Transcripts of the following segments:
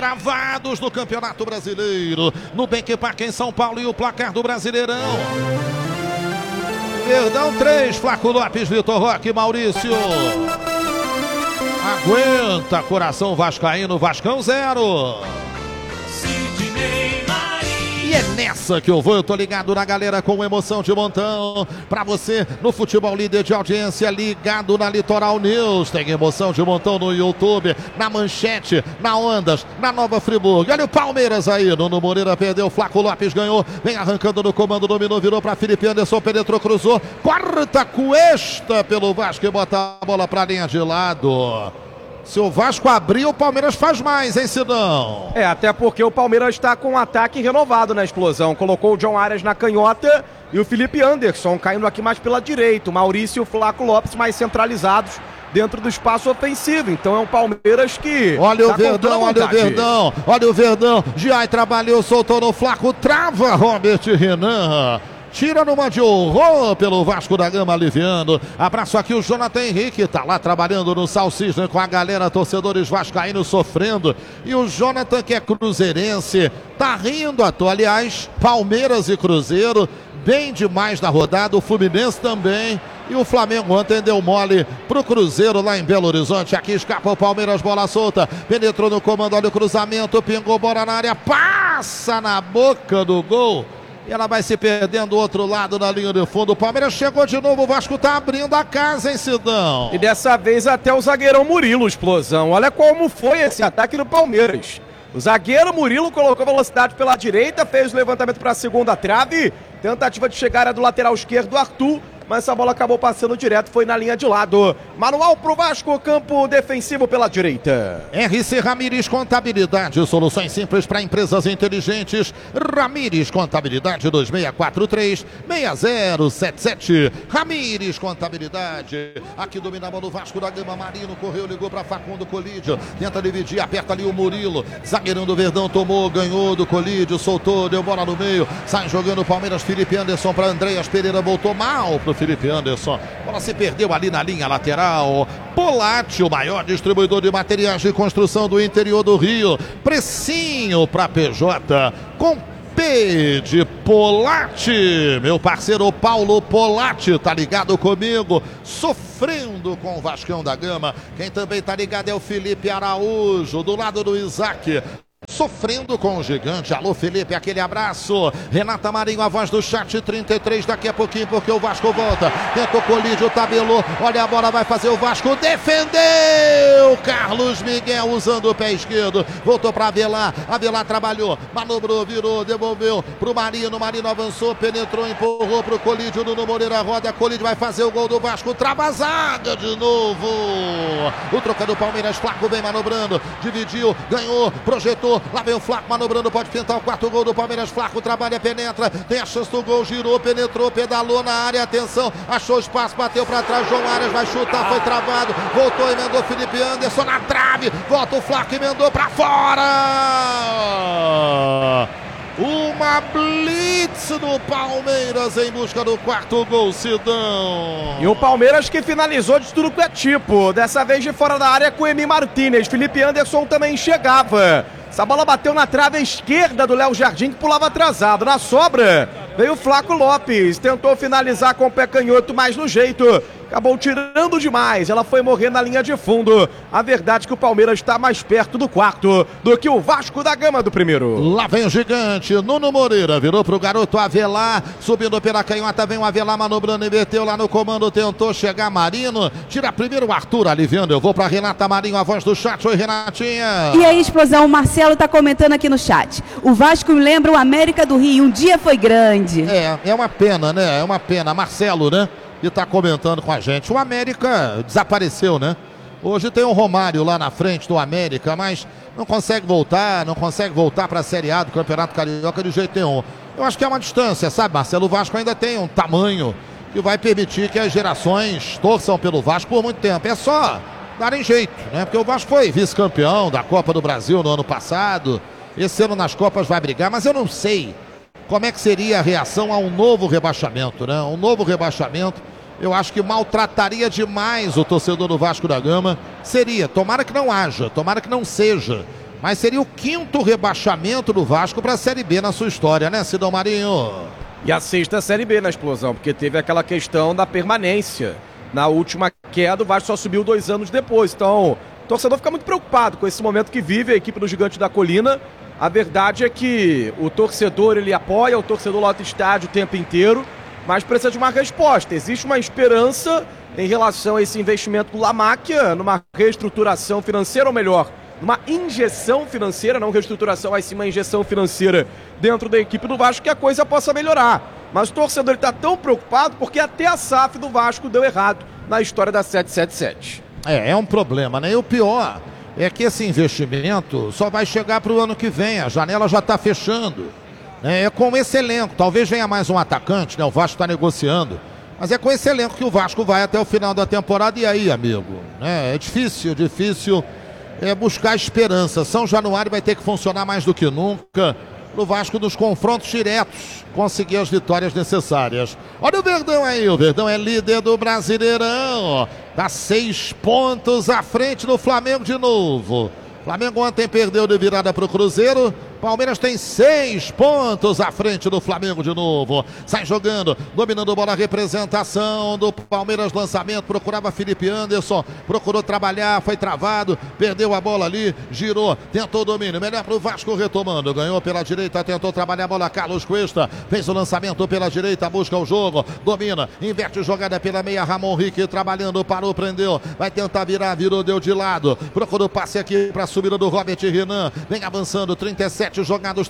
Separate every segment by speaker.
Speaker 1: Travados no Campeonato Brasileiro, no Bank Park em São Paulo, e o placar do Brasileirão. Verdão 3, Flaco Lopes, Vitor Roque, Maurício. Aguenta, coração vascaíno, Vascão 0. E é nessa que eu vou, eu tô ligado na galera com emoção de montão. Pra você, no Futebol Líder de Audiência, ligado na Litoral News. Tem emoção de montão no YouTube, na Manchete, na Ondas, na Nova Friburgo. Olha o Palmeiras aí, Nuno Moreira perdeu, Flaco Lopes ganhou. Vem arrancando no comando, dominou, virou pra Felipe Anderson, penetrou, cruzou. Corta Cuesta pelo Vasco e bota a bola pra linha de lado. Se o Vasco abrir, o Palmeiras faz mais, hein, Sidão?
Speaker 2: Até porque o Palmeiras está com um ataque renovado na explosão. Colocou o John Arias na canhota e o Felipe Anderson caindo aqui mais pela direita. O Maurício e o Flaco Lopes mais centralizados dentro do espaço ofensivo. Então é um Palmeiras que...
Speaker 1: Olha o Verdão, olha o Verdão, olha o Verdão. Giai trabalhou, soltou no Flaco, trava Robert Renan. Tira numa de horror pelo Vasco da Gama, aliviando. Abraço aqui o Jonathan Henrique, tá lá trabalhando no Salsicha com a galera, torcedores vascaínos sofrendo. E o Jonathan, que é cruzeirense, tá rindo à toa. Aliás, Palmeiras e Cruzeiro, bem demais na rodada, o Fluminense também. E o Flamengo ontem deu mole pro Cruzeiro lá em Belo Horizonte. Aqui escapa o Palmeiras, bola solta. Penetrou no comando, olha o cruzamento, pingou, bola na área, passa na boca do gol. E ela vai se perdendo do outro lado na linha de fundo. O Palmeiras chegou de novo, o Vasco tá abrindo a casa, hein, Sidão?
Speaker 2: E dessa vez até o zagueirão Murilo, explosão. Olha como foi esse ataque do Palmeiras. O zagueiro Murilo colocou velocidade pela direita, fez o levantamento para a segunda trave. Tentativa de chegada do lateral esquerdo, Arthur. Mas essa bola acabou passando direto, foi na linha de lado. Manual pro Vasco, campo defensivo pela direita.
Speaker 1: RC Ramires Contabilidade, soluções simples para empresas inteligentes. Ramires Contabilidade 2643-6077. Ramires Contabilidade. Aqui domina a bola do Vasco da Gama, Marino correu, ligou para Facundo Colídio. Tenta dividir, aperta ali o Murilo. Zagueirão do Verdão tomou, ganhou do Colídio, soltou, deu bola no meio. Sai jogando o Palmeiras, Felipe Anderson para Andreas Pereira, voltou mal pro Felipe Anderson, a bola se perdeu ali na linha lateral. Polatti, o maior distribuidor de materiais de construção do interior do Rio. Precinho para PJ, com P de Polatti. Meu parceiro Paulo Polatti tá ligado comigo, sofrendo com o Vascão da Gama. Quem também tá ligado é o Felipe Araújo, do lado do Isaac. Sofrendo com o gigante. Alô, Felipe, aquele abraço. Renata Marinho, a voz do chat 33, daqui a pouquinho, porque o Vasco volta. Tentou Colídio, tabelou. Olha a bola, vai fazer o Vasco. Defendeu! Carlos Miguel usando o pé esquerdo. Voltou para Avelar. Avelar trabalhou, manobrou, virou, devolveu pro Marino. Marino avançou, penetrou, empurrou pro Colídio. Nuno Moreira roda. Colídio vai fazer o gol do Vasco. Trava a zaga de novo. O troca do Palmeiras. Flaco vem manobrando. Dividiu, ganhou, projetou. Lá vem o Flaco manobrando, pode pintar o quarto gol do Palmeiras. Flaco trabalha, penetra, tem a chance do gol, girou, penetrou, pedalou na área, atenção, achou espaço, bateu para trás, João Arias vai chutar, foi travado, voltou, emendou Felipe Anderson na trave, volta o Flaco, emendou para fora. Uma blitz do Palmeiras em busca do quarto gol, Sidão.
Speaker 2: E o Palmeiras que finalizou de tudo que é tipo, dessa vez de fora da área com Emi Martínez. Felipe Anderson também chegava. Essa bola bateu na trave esquerda do Léo Jardim, que pulava atrasado. Na sobra, veio o Flaco Lopes. Tentou finalizar com o pé canhoto, mas no jeito acabou tirando demais. Ela foi morrer na linha de fundo. A verdade é que o Palmeiras está mais perto do quarto do que o Vasco da Gama do primeiro.
Speaker 1: Lá vem o gigante, Nuno Moreira, virou pro garoto Avelar, subindo pela canhota, vem o Avelar manobrando, inverteu lá no comando, tentou chegar Marino, tira primeiro o Arthur, aliviando. Eu vou pra Renata Marinho, a voz do chat. Oi, Renatinha.
Speaker 3: E aí, explosão, o Marcelo tá comentando aqui no chat. O Vasco me lembra o América do Rio, um dia foi grande.
Speaker 1: É uma pena, né? É uma pena. Marcelo, né? E tá comentando com a gente. O América desapareceu, né? Hoje tem o Romário lá na frente do América, mas não consegue voltar para a Série A do Campeonato Carioca de jeito nenhum. Eu acho que é uma distância, sabe, Marcelo? O Vasco ainda tem um tamanho que vai permitir que as gerações torçam pelo Vasco por muito tempo. É só darem jeito, né? Porque o Vasco foi vice-campeão da Copa do Brasil no ano passado. Esse ano nas Copas vai brigar, mas eu não sei como é que seria a reação a um novo rebaixamento, né? Um novo rebaixamento, eu acho que maltrataria demais o torcedor do Vasco da Gama. Seria, tomara que não haja, tomara que não seja, mas seria o 5º rebaixamento do Vasco para a Série B na sua história, né, Sidão Marinho?
Speaker 2: E a 6ª Série B na explosão, porque teve aquela questão da permanência. Na última queda, o Vasco só subiu 2 anos depois. Então, o torcedor fica muito preocupado com esse momento que vive a equipe do Gigante da Colina. A verdade é que o torcedor, ele apoia, o torcedor lota estádio o tempo inteiro, mas precisa de uma resposta. Existe uma esperança em relação a esse investimento do La Máquia, numa reestruturação financeira, ou melhor, uma injeção financeira, não reestruturação, mas sim uma injeção financeira dentro da equipe do Vasco, que a coisa possa melhorar. Mas o torcedor está tão preocupado porque até a SAF do Vasco deu errado na história da 777.
Speaker 1: É um problema, né? E o pior é que esse investimento só vai chegar para o ano que vem, a janela já está fechando. É com esse elenco, talvez venha mais um atacante, né? O Vasco está negociando. Mas é com esse elenco que o Vasco vai até o final da temporada. E aí, amigo? É difícil buscar esperança. São Januário vai ter que funcionar mais do que nunca pro Vasco nos confrontos diretos conseguir as vitórias necessárias. Olha o Verdão aí, o Verdão é líder do Brasileirão. Tá 6 pontos à frente do Flamengo de novo. Flamengo ontem perdeu de virada pro Cruzeiro. Palmeiras tem 6 pontos à frente do Flamengo de novo. Sai jogando, dominando bola, representação do Palmeiras, lançamento, procurava Felipe Anderson, procurou trabalhar, foi travado, perdeu a bola ali, girou, tentou o domínio, melhor pro Vasco retomando, ganhou pela direita, tentou trabalhar a bola, Carlos Cuesta, fez o lançamento pela direita, busca o jogo, domina, inverte jogada pela meia, Ramon Rique trabalhando, parou, prendeu, vai tentar virar, virou, deu de lado, procurou passe aqui pra subida do Robert Renan, vem avançando, 37 jogados,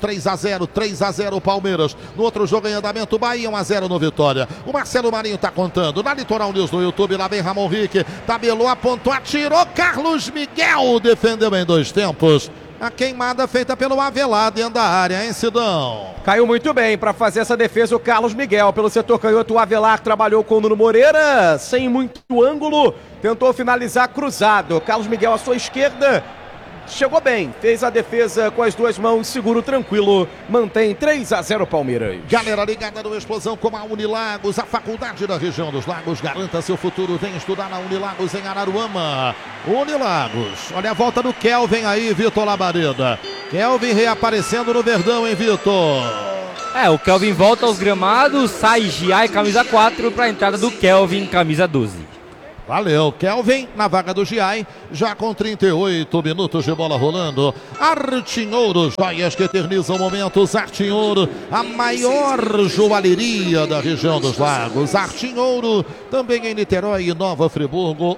Speaker 1: 3-0 o Palmeiras. No outro jogo em andamento, Bahia 1-0 no Vitória. O Marcelo Marinho tá contando. Na Litoral News no YouTube, lá vem Ramon Rique. Tabelou, apontou, atirou. Carlos Miguel defendeu em 2 tempos. A queimada feita pelo Avelar dentro da área, hein, Sidão?
Speaker 2: Caiu muito bem para fazer essa defesa o Carlos Miguel. Pelo setor canhoto, o Avelar trabalhou com o Nuno Moreira, sem muito ângulo. Tentou finalizar cruzado. Carlos Miguel à sua esquerda. Chegou bem, fez a defesa com as 2 mãos, seguro, tranquilo, mantém 3-0 Palmeiras.
Speaker 1: Galera ligada no Explosão com a Unilagos, a faculdade da região dos lagos, garanta seu futuro, vem estudar na Unilagos em Araruama. Unilagos, olha a volta do Kelvin aí, Vitor Labareda. Kelvin reaparecendo no Verdão, hein, Vitor?
Speaker 4: O Kelvin volta aos gramados, sai Giai, camisa 4, para a entrada do Kelvin, camisa 12.
Speaker 1: Valeu, Kelvin na vaga do Giai, já com 38 minutos de bola rolando. Artinhouro, joias que eternizam momentos. Artinhouro, a maior joalheria da região dos lagos. Artinhouro, também em Niterói e Nova Friburgo.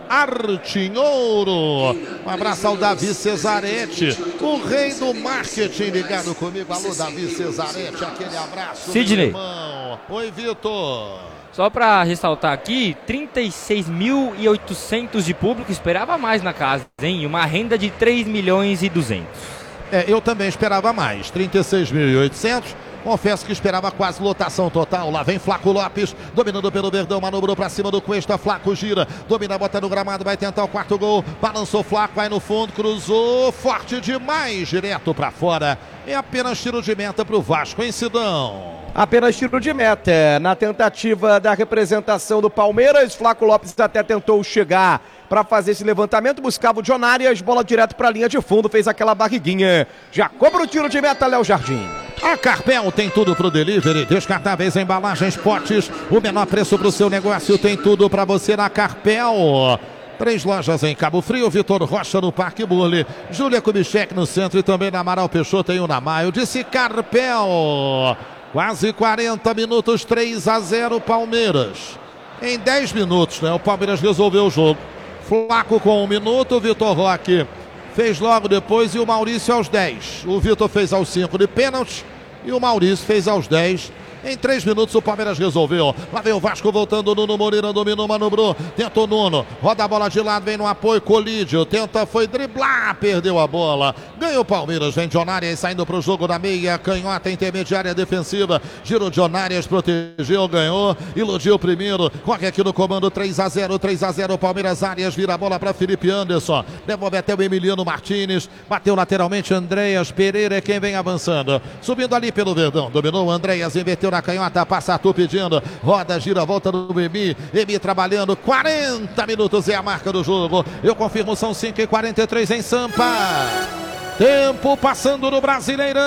Speaker 1: Artinhouro. Um abraço ao Davi Cesarete, o rei do marketing, ligado comigo. Alô, Davi Cesarete, aquele abraço.
Speaker 4: Sidney.
Speaker 1: Oi, Vitor.
Speaker 4: Só para ressaltar aqui, 36.800 de público, esperava mais na casa, hein? Uma renda de 3.200.000.
Speaker 1: Eu também esperava mais, 36.800. Confesso que esperava quase lotação total. Lá vem Flaco Lopes, dominando pelo Verdão, manobrou pra cima do Cuesta. Flaco gira, domina, bota no gramado, vai tentar o 4º gol. Balançou Flaco, vai no fundo, cruzou, forte demais, direto pra fora. É apenas tiro de meta pro Vasco, hein, Sidão?
Speaker 2: Apenas tiro de meta. Na tentativa da representação do Palmeiras, Flaco Lopes até tentou chegar para fazer esse levantamento, buscava o John Arias, bola direto para a linha de fundo, fez aquela barriguinha. Já cobra o tiro de meta, Léo Jardim.
Speaker 1: A Carpel tem tudo pro delivery, descartáveis, embalagens, potes, o menor preço pro seu negócio, tem tudo para você na Carpel. 3 lojas em Cabo Frio, Vitor Rocha no Parque Burle, Júlia Kubitschek no centro e também na Amaral Peixoto em Unamaio. Disse Carpel. Quase 40 minutos, 3-0 Palmeiras. Em 10 minutos, né? O Palmeiras resolveu o jogo. Flaco com 1 minuto, o Vitor Roque fez logo depois e o Maurício aos 10. O Vitor fez aos 5 de pênalti e o Maurício fez aos 10. Em 3 minutos o Palmeiras resolveu. Lá vem o Vasco voltando, Nuno Moreira dominou, manobrou, tentou Nuno, roda a bola de lado, vem no apoio, Colídio, tenta, foi driblar, perdeu a bola. Ganhou o Palmeiras, vem Jonárias saindo pro jogo da meia, canhota intermediária defensiva, girou Jonárias, protegeu, ganhou, iludiu o primeiro, corre aqui no comando, 3-0, Palmeiras, Arias, vira a bola para Felipe Anderson, devolve até o Emiliano Martínez, bateu lateralmente Andréas Pereira, é quem vem avançando, subindo ali pelo Verdão, dominou Andréas, inverteu na canhota, passa tu pedindo, roda, gira, volta do Emi trabalhando, 40 minutos é a marca do jogo, eu confirmo, são 5:43 em Sampa. Tempo passando no Brasileirão.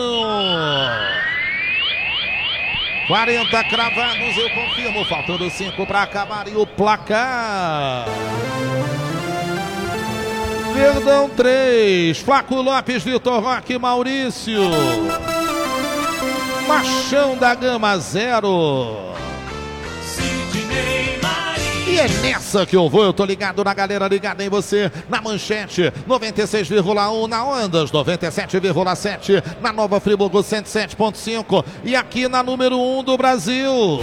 Speaker 1: 40 cravados, eu confirmo. Faltando 5 para acabar e o placar. Verdão 3, Flaco Lopes, Vitor Roque, Maurício. Machão da Gama 0. E é nessa que eu vou, eu tô ligado na galera, ligado em você, na Manchete 96,1, na Ondas 97,7, na Nova Friburgo 107,5 e aqui na número 1 do Brasil.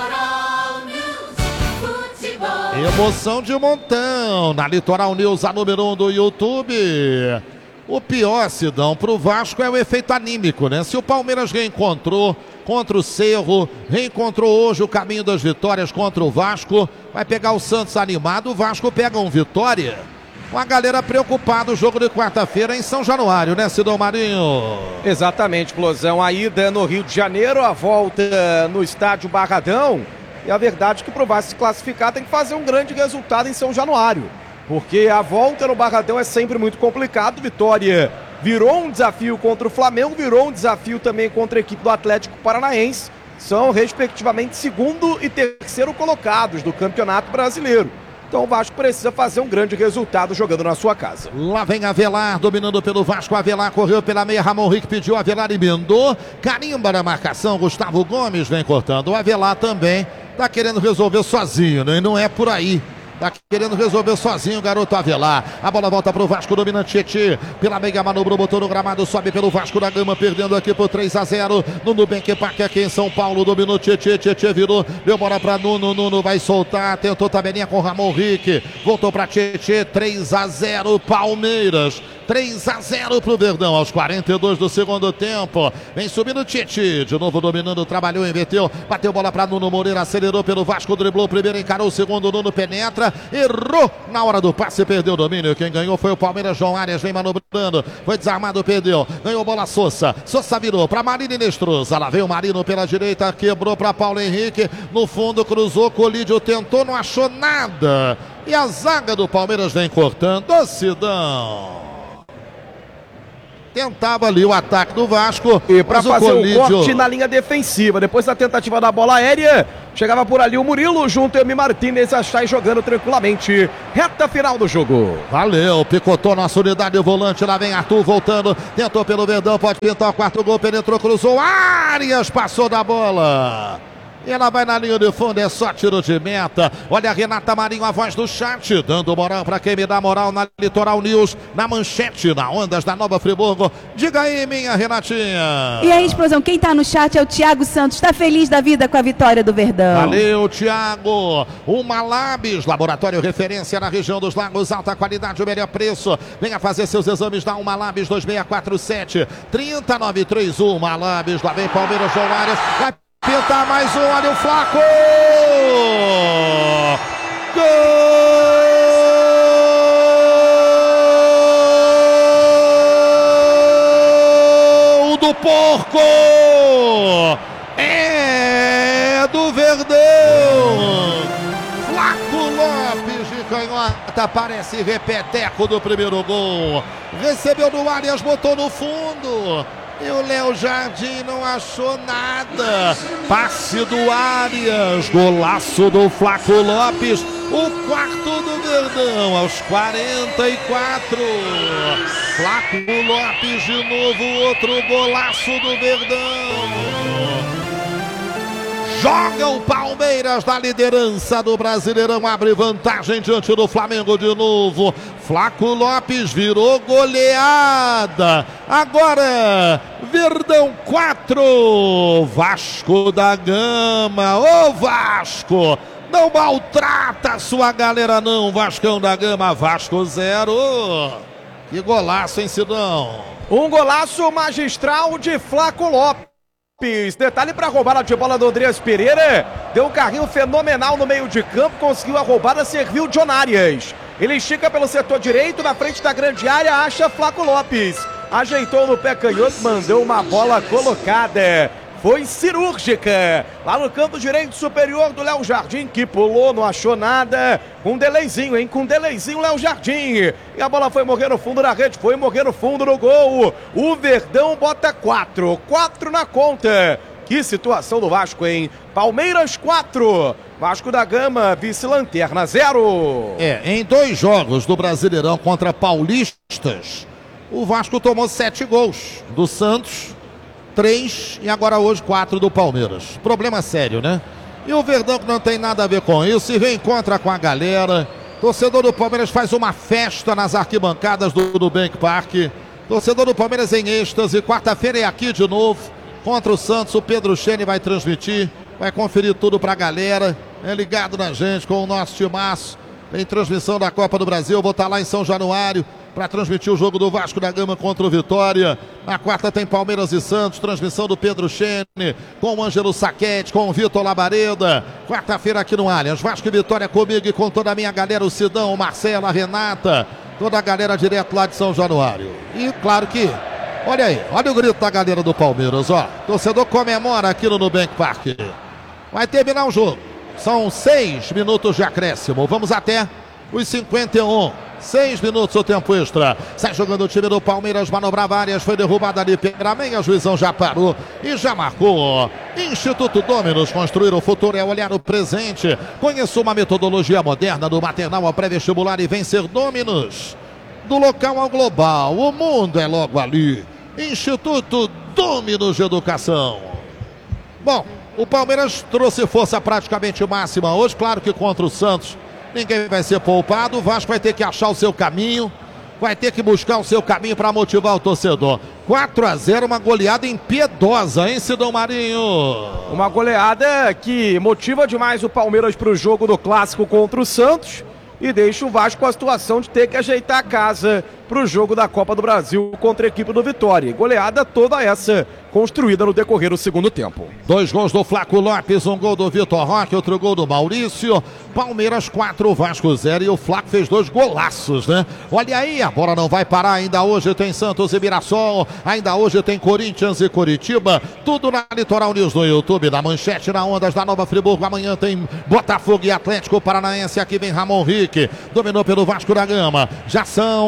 Speaker 1: Emoção de montão, na Litoral News, a número 1 do YouTube. O pior, Sidão, pro Vasco é o efeito anímico, né? Se o Palmeiras reencontrou contra o Cerro, reencontrou hoje o caminho das vitórias contra o Vasco, vai pegar o Santos animado, o Vasco pega um Vitória. Com a galera preocupada, o jogo de quarta-feira em São Januário, né, Sidão Marinho?
Speaker 2: Exatamente, Flozão. A ida no Rio de Janeiro, a volta no estádio Barradão. E a verdade é que pro Vasco se classificar tem que fazer um grande resultado em São Januário. Porque a volta no Barradão é sempre muito complicado. Vitória virou um desafio contra o Flamengo, virou um desafio também contra a equipe do Atlético Paranaense. São, respectivamente, segundo e terceiro colocados do Campeonato Brasileiro. Então o Vasco precisa fazer um grande resultado jogando na sua casa.
Speaker 1: Lá vem Avelar, dominando pelo Vasco. Avelar correu pela meia, Ramon Rick pediu, Avelar emendou. Carimba na marcação, Gustavo Gomes vem cortando. O Avelar também tá querendo resolver sozinho, né? E não é por aí. Tá querendo resolver sozinho o garoto Avelar. A bola volta pro Vasco, dominante Tietê. Pela meia, manobrou, botou no gramado, sobe pelo Vasco da Gama, perdendo aqui por 3-0. No Nubank Park aqui em São Paulo, dominou Tietê, Tietê virou, deu bola pra Nuno, Nuno vai soltar, tentou tabelinha com Ramon Rick. Voltou pra Tietê, 3-0 Palmeiras. 3-0 pro Verdão aos 42 do segundo tempo. Vem subindo o Tietê, de novo dominando, trabalhou, inverteu, bateu bola pra Nuno Moreira, acelerou pelo Vasco, driblou o primeiro, encarou o segundo, Nuno penetra, errou na hora do passe, perdeu o domínio. Quem ganhou foi o Palmeiras, João Arias vem manobrando, foi desarmado, perdeu, ganhou bola Sousa, Sousa virou pra Marino Inestrosa, lá veio o Marino pela direita, quebrou pra Paulo Henrique, no fundo cruzou, Colídio tentou, não achou nada. E a zaga do Palmeiras vem cortando, ô Sidão. Tentava ali o ataque do Vasco.
Speaker 2: E para fazer o corte na linha defensiva. Depois da tentativa da bola aérea, chegava por ali o Murilo junto ao Emi Martínez, a Chay jogando tranquilamente. Reta final do jogo.
Speaker 1: Valeu, picotou nossa unidade, o volante, lá vem Arthur voltando. Tentou pelo Verdão, pode pintar o quarto gol, penetrou, cruzou, Arias passou da bola. E ela vai na linha de fundo, é só tiro de meta. Olha a Renata Marinho, a voz do chat, dando moral para quem me dá moral na Litoral News, na Manchete, na Ondas da Nova Friburgo. Diga aí, minha Renatinha.
Speaker 3: E aí, explosão, quem tá no chat é o Thiago Santos, tá feliz da vida com a vitória do Verdão.
Speaker 1: Valeu, Thiago. O Malabis, laboratório referência na região dos Lagos, alta qualidade, o melhor preço. Venha fazer seus exames da Malabis 2647 30931. Malabis, lá vem Palmeiras, João Arias, vai pintar mais um, olha o Flaco! Gol do Porco! É do Verdão! Flaco Lopes de canhota, parece repeteco do primeiro gol. Recebeu do Arias, botou no fundo. E o Léo Jardim não achou nada. Passe do Arias, golaço do Flaco Lopes, o quarto do Verdão aos 44. Flaco Lopes de novo, outro golaço do Verdão. Joga o Palmeiras na liderança do Brasileirão, abre vantagem diante do Flamengo de novo. Flaco Lopes virou goleada. Agora, Verdão 4, Vasco da Gama. Ô Vasco, não maltrata a sua galera não, Vascão da Gama, Vasco 0. Que golaço, hein, Sidão?
Speaker 2: Um golaço magistral de Flaco Lopes. Detalhe para a roubada de bola do Andreas Pereira. Deu um carrinho fenomenal no meio de campo, conseguiu a roubada, serviu John Arias. Ele estica pelo setor direito, na frente da grande área, acha Flaco Lopes. Ajeitou no pé canhoto, mandou uma bola colocada. foi cirúrgica. Lá no canto direito superior do Léo Jardim, que pulou, não achou nada. Com delayzinho, hein? Com delayzinho, Léo Jardim. E a bola foi morrer no fundo da rede, foi morrer no fundo do gol. O Verdão bota 4. 4 na conta. Que situação do Vasco, hein? Palmeiras 4. Vasco da Gama, vice-lanterna 0.
Speaker 1: Em 2 jogos do Brasileirão contra paulistas, o Vasco tomou 7 gols. Do Santos, 3 e agora hoje 4 do Palmeiras. Problema sério, né? E o Verdão, que não tem nada a ver com isso, se reencontra com a galera. Torcedor do Palmeiras faz uma festa nas arquibancadas do Nubank Park. Torcedor do Palmeiras em êxtase. Quarta-feira é aqui de novo contra o Santos. O Pedro Chene vai transmitir, vai conferir tudo pra galera. Ligado na gente com o nosso timaço. Tem transmissão da Copa do Brasil. Eu vou estar lá em São Januário para transmitir o jogo do Vasco da Gama contra o Vitória. Na quarta tem Palmeiras e Santos, transmissão do Pedro Chene, com o Ângelo Saquete, com o Vitor Labareda. Quarta-feira aqui no Allianz, Vasco e Vitória comigo e com toda a minha galera, o Sidão, o Marcelo, a Renata, toda a galera direto lá de São Januário. E claro que, olha aí, olha o grito da galera do Palmeiras, ó. Torcedor comemora aqui no Nubank Park. Vai terminar o jogo. São 6 minutos de acréscimo. Vamos até os 51. 6 minutos o tempo extra. Sai jogando o time do Palmeiras, manobrava áreas, foi derrubada ali pela meia, juizão já parou e já marcou. Instituto Dominus, construir o futuro é olhar o presente. Conheça uma metodologia moderna do maternal ao pré-vestibular e vencer Dominus. Do local ao global, o mundo é logo ali. Instituto Dominus de Educação. Bom, o Palmeiras trouxe força praticamente máxima hoje, claro que contra o Santos ninguém vai ser poupado. O Vasco vai ter que achar o seu caminho, vai ter que buscar o seu caminho para motivar o torcedor. 4-0, uma goleada impiedosa, hein, Sidão Marinho?
Speaker 2: Uma goleada que motiva demais o Palmeiras para o jogo do Clássico contra o Santos e deixa o Vasco com a situação de ter que ajeitar a casa para o jogo da Copa do Brasil contra a equipe do Vitória. Goleada toda essa construída no decorrer do segundo tempo.
Speaker 1: 2 gols do Flaco Lopes, um gol do Vitor Roque, outro gol do Maurício. Palmeiras 4, Vasco 0 e o Flaco fez 2 golaços, né? Olha aí, a bola não vai parar. Ainda hoje tem Santos e Mirassol, ainda hoje tem Corinthians e Curitiba. Tudo na Litoral News no YouTube, na Manchete, na Ondas da Nova Friburgo. Amanhã tem Botafogo e Atlético Paranaense. Aqui vem Ramon Rick, dominou pelo Vasco da Gama. Já são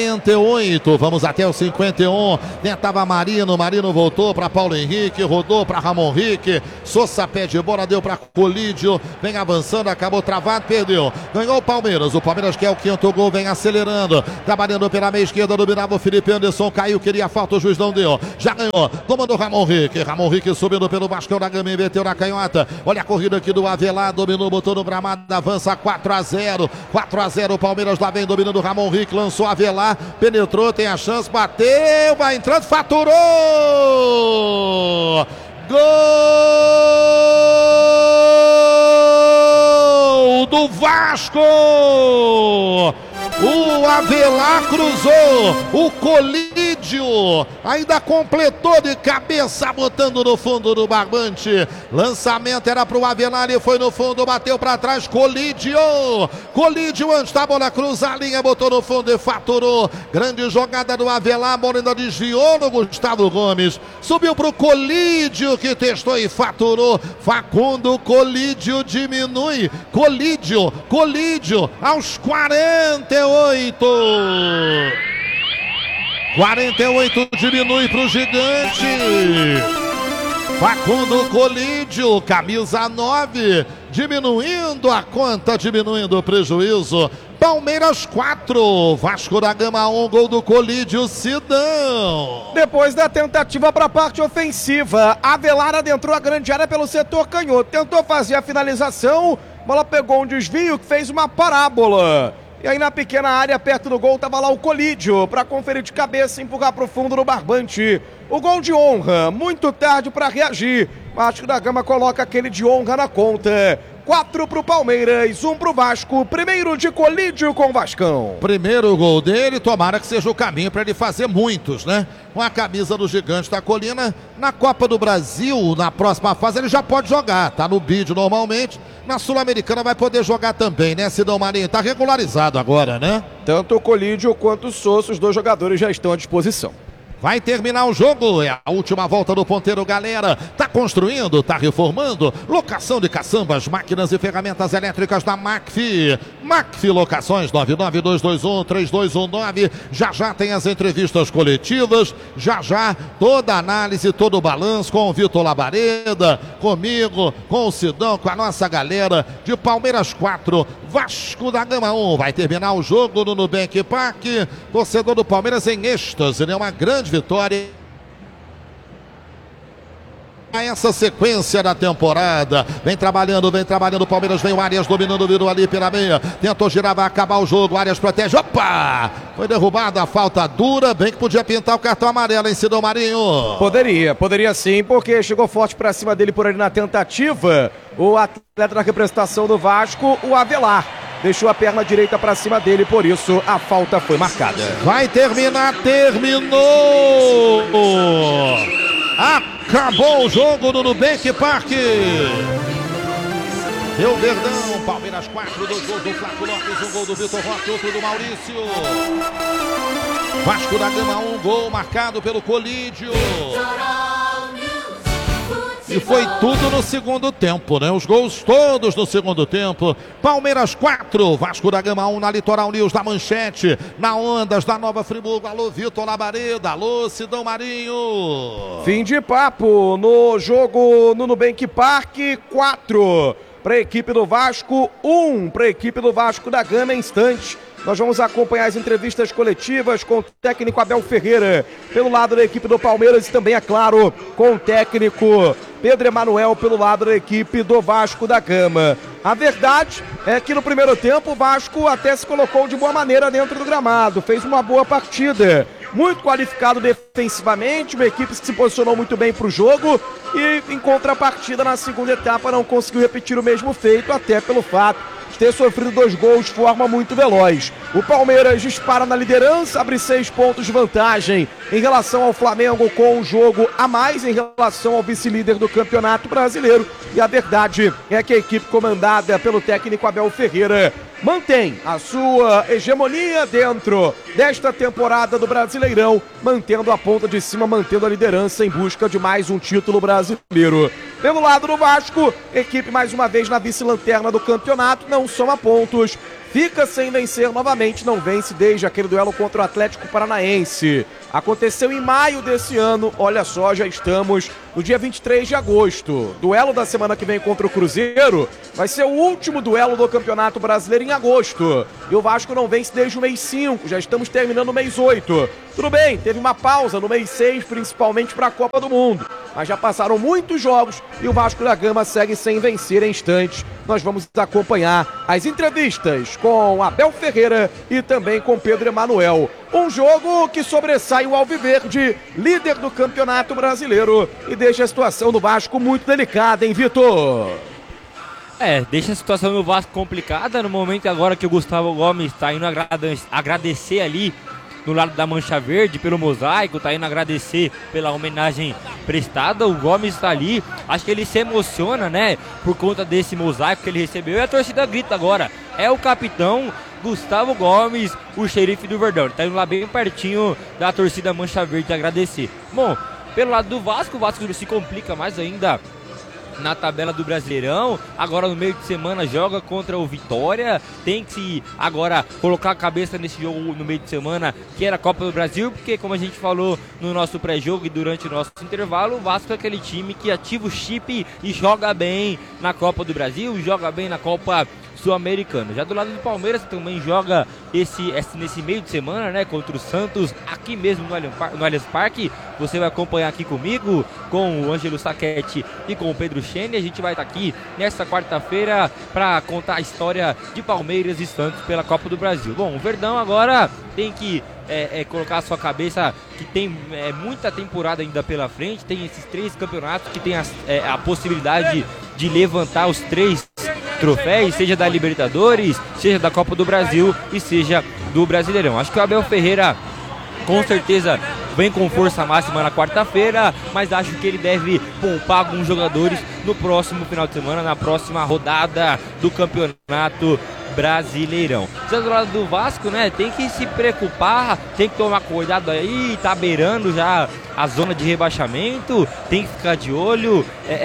Speaker 1: 48, vamos até o 51. Tentava Marino, Marino voltou para Paulo Henrique, rodou para Ramon Rick. Sousa pé de bola, deu para Colídio, vem avançando, acabou travado, perdeu. Ganhou o Palmeiras quer o 5º gol, vem acelerando, trabalhando pela meia esquerda, dominava o Felipe Anderson, caiu, queria falta, o juiz não deu, já ganhou, comandou Ramon Rick subindo pelo Vasco da Gama, meteu na canhota. Olha a corrida aqui do Avelar, dominou, botou no gramado, avança 4-0, o Palmeiras lá vem dominando Ramon Rick, lançou Avelar, penetrou, tem a chance, bateu, vai entrando, faturou! Gol do Vasco! O Avelar cruzou, o Colídio ainda completou de cabeça, botando no fundo do barbante. Lançamento era pro Avelar, ele foi no fundo, bateu para trás, Colídio antes da bola cruzar a linha, botou no fundo e faturou. Grande jogada do Avelar, a bola ainda desviou no Gustavo Gomes, subiu pro Colídio que testou e faturou. Facundo, Colídio diminui, Colídio aos 48 diminui pro gigante. Facundo Colídio, camisa 9, diminuindo a conta, diminuindo o prejuízo. Palmeiras 4, Vasco da Gama 1, gol do Colídio, Sidão.
Speaker 2: Depois da tentativa para a parte ofensiva, Avelar adentrou a grande área pelo setor canhoto, tentou fazer a finalização, bola pegou um desvio que fez uma parábola. E aí na pequena área, perto do gol, tava lá o Colídio para conferir de cabeça e empurrar pro fundo no barbante. O gol de honra, muito tarde para reagir. Vasco da Gama coloca aquele de honra na conta. 4 pro Palmeiras, 1 pro Vasco. Primeiro de Colídio com o Vascão.
Speaker 1: Primeiro gol dele, tomara que seja o caminho para ele fazer muitos, né? Com a camisa do Gigante da Colina. Na Copa do Brasil, na próxima fase, ele já pode jogar. Tá no bid normalmente. Na Sul-Americana vai poder jogar também, né, Sidão Marinho? Tá regularizado agora, né?
Speaker 2: Tanto o Colídio quanto o Sousa, os 2 jogadores já estão à disposição.
Speaker 1: Vai terminar o jogo, é a última volta do ponteiro, galera. Tá construindo, tá reformando. Locação de caçambas, máquinas e ferramentas elétricas da Macfi. Macfi Locações, 992213219. Já tem as entrevistas coletivas. Já toda a análise, todo o balanço com o Vitor Labareda, comigo, com o Sidão, com a nossa galera de Palmeiras 4, Vasco da Gama 1. Vai terminar o jogo no Nubank Park. Torcedor do Palmeiras em êxtase, né? Uma grande vitória. Essa sequência da temporada, vem trabalhando o Palmeiras, vem o Arias dominando, virou ali pela meia, tentou girar, vai acabar o jogo, o Arias protege, opa, foi derrubada, a falta dura, bem que podia pintar o cartão amarelo em Sidão Marinho.
Speaker 2: Poderia sim, porque chegou forte pra cima dele por ali na tentativa, o atleta da representação do Vasco, o Avelar. Deixou a perna direita pra cima dele, por isso a falta foi marcada.
Speaker 1: Vai terminar, terminou! Acabou o jogo no Nubank Park. Deu Verdão, Palmeiras 4, 2 gols do Flávio Lopes, um gol do Vitor Roque, outro do Maurício. Vasco da Gama 1, gol marcado pelo Colídio. E foi tudo no segundo tempo, né? Os gols todos no segundo tempo. Palmeiras 4, Vasco da Gama 1 na Litoral News da Manchete, na Ondas da Nova Friburgo. Alô, Vitor Labareda, alô, Sidão Marinho.
Speaker 2: Fim de papo no jogo no Nubank Park, 4 para a equipe do Vasco, 1 para a equipe do Vasco da Gama. Em instantes, nós vamos acompanhar as entrevistas coletivas com o técnico Abel Ferreira, pelo lado da equipe do Palmeiras, e também, é claro, com o técnico Pedro Emanuel, pelo lado da equipe do Vasco da Gama. A verdade é que no primeiro tempo o Vasco até se colocou de boa maneira dentro do gramado, fez uma boa partida, muito qualificado defensivamente, uma equipe que se posicionou muito bem para o jogo e, em contrapartida, na segunda etapa não conseguiu repetir o mesmo feito, até pelo fato de ter sofrido 2 gols de forma muito veloz. O Palmeiras dispara na liderança, abre 6 pontos de vantagem em relação ao Flamengo, com um jogo a mais em relação ao vice-líder do Campeonato Brasileiro. E a verdade é que a equipe comandada pelo técnico Abel Ferreira mantém a sua hegemonia dentro desta temporada do Brasileirão, mantendo a ponta de cima, mantendo a liderança em busca de mais um título brasileiro. Pelo lado do Vasco, equipe mais uma vez na vice-lanterna do campeonato, não soma pontos, fica sem vencer novamente, não vence desde aquele duelo contra o Atlético Paranaense. Aconteceu em maio desse ano, olha só, já estamos no dia 23 de agosto. Duelo da semana que vem contra o Cruzeiro vai ser o último duelo do Campeonato Brasileiro em agosto. E o Vasco não vence desde o mês 5, já estamos terminando o mês 8. Tudo bem, teve uma pausa no mês 6, principalmente para a Copa do Mundo. Mas já passaram muitos jogos e o Vasco da Gama segue sem vencer. Em instantes, nós vamos acompanhar as entrevistas com Abel Ferreira e também com Pedro Emanuel. Um jogo que sobressai o Alviverde, líder do Campeonato Brasileiro, e deixa a situação do Vasco muito delicada, hein, Vitor?
Speaker 4: Deixa a situação do Vasco complicada no momento agora que o Gustavo Gomes está indo agradecer ali no lado da Mancha Verde pelo mosaico, tá indo agradecer pela homenagem prestada. O Gomes está ali, acho que ele se emociona, né, por conta desse mosaico que ele recebeu, e a torcida grita agora, é o capitão Gustavo Gomes, o xerife do Verdão. Ele tá indo lá bem pertinho da torcida Mancha Verde agradecer. Bom, pelo lado do Vasco, o Vasco se complica mais ainda na tabela do Brasileirão. Agora no meio de semana joga contra o Vitória, tem que se agora colocar a cabeça nesse jogo no meio de semana, que era a Copa do Brasil, porque como a gente falou no nosso pré-jogo e durante o nosso intervalo, o Vasco é aquele time que ativa o chip e joga bem na Copa do Brasil, joga bem na Copa Sul-Americana. Já do lado do Palmeiras também joga nesse meio de semana, né, contra o Santos, aqui mesmo no Allianz Parque. Você vai acompanhar aqui comigo, com o Ângelo Sacchetti e com o Pedro Chene. A gente vai estar aqui nesta quarta-feira para contar a história de Palmeiras e Santos pela Copa do Brasil. Bom, o Verdão agora tem que colocar a sua cabeça que tem muita temporada ainda pela frente, tem esses 3 campeonatos que tem a possibilidade de levantar os 3 troféus, seja da Libertadores, seja da Copa do Brasil e seja do Brasileirão. Acho que o Abel Ferreira com certeza vem com força máxima na quarta-feira, mas acho que ele deve poupar alguns jogadores no próximo final de semana, na próxima rodada do Campeonato Brasileirão. Já do lado do Vasco, né, tem que se preocupar, tem que tomar cuidado aí, tá beirando já a zona de rebaixamento, tem que ficar de olho,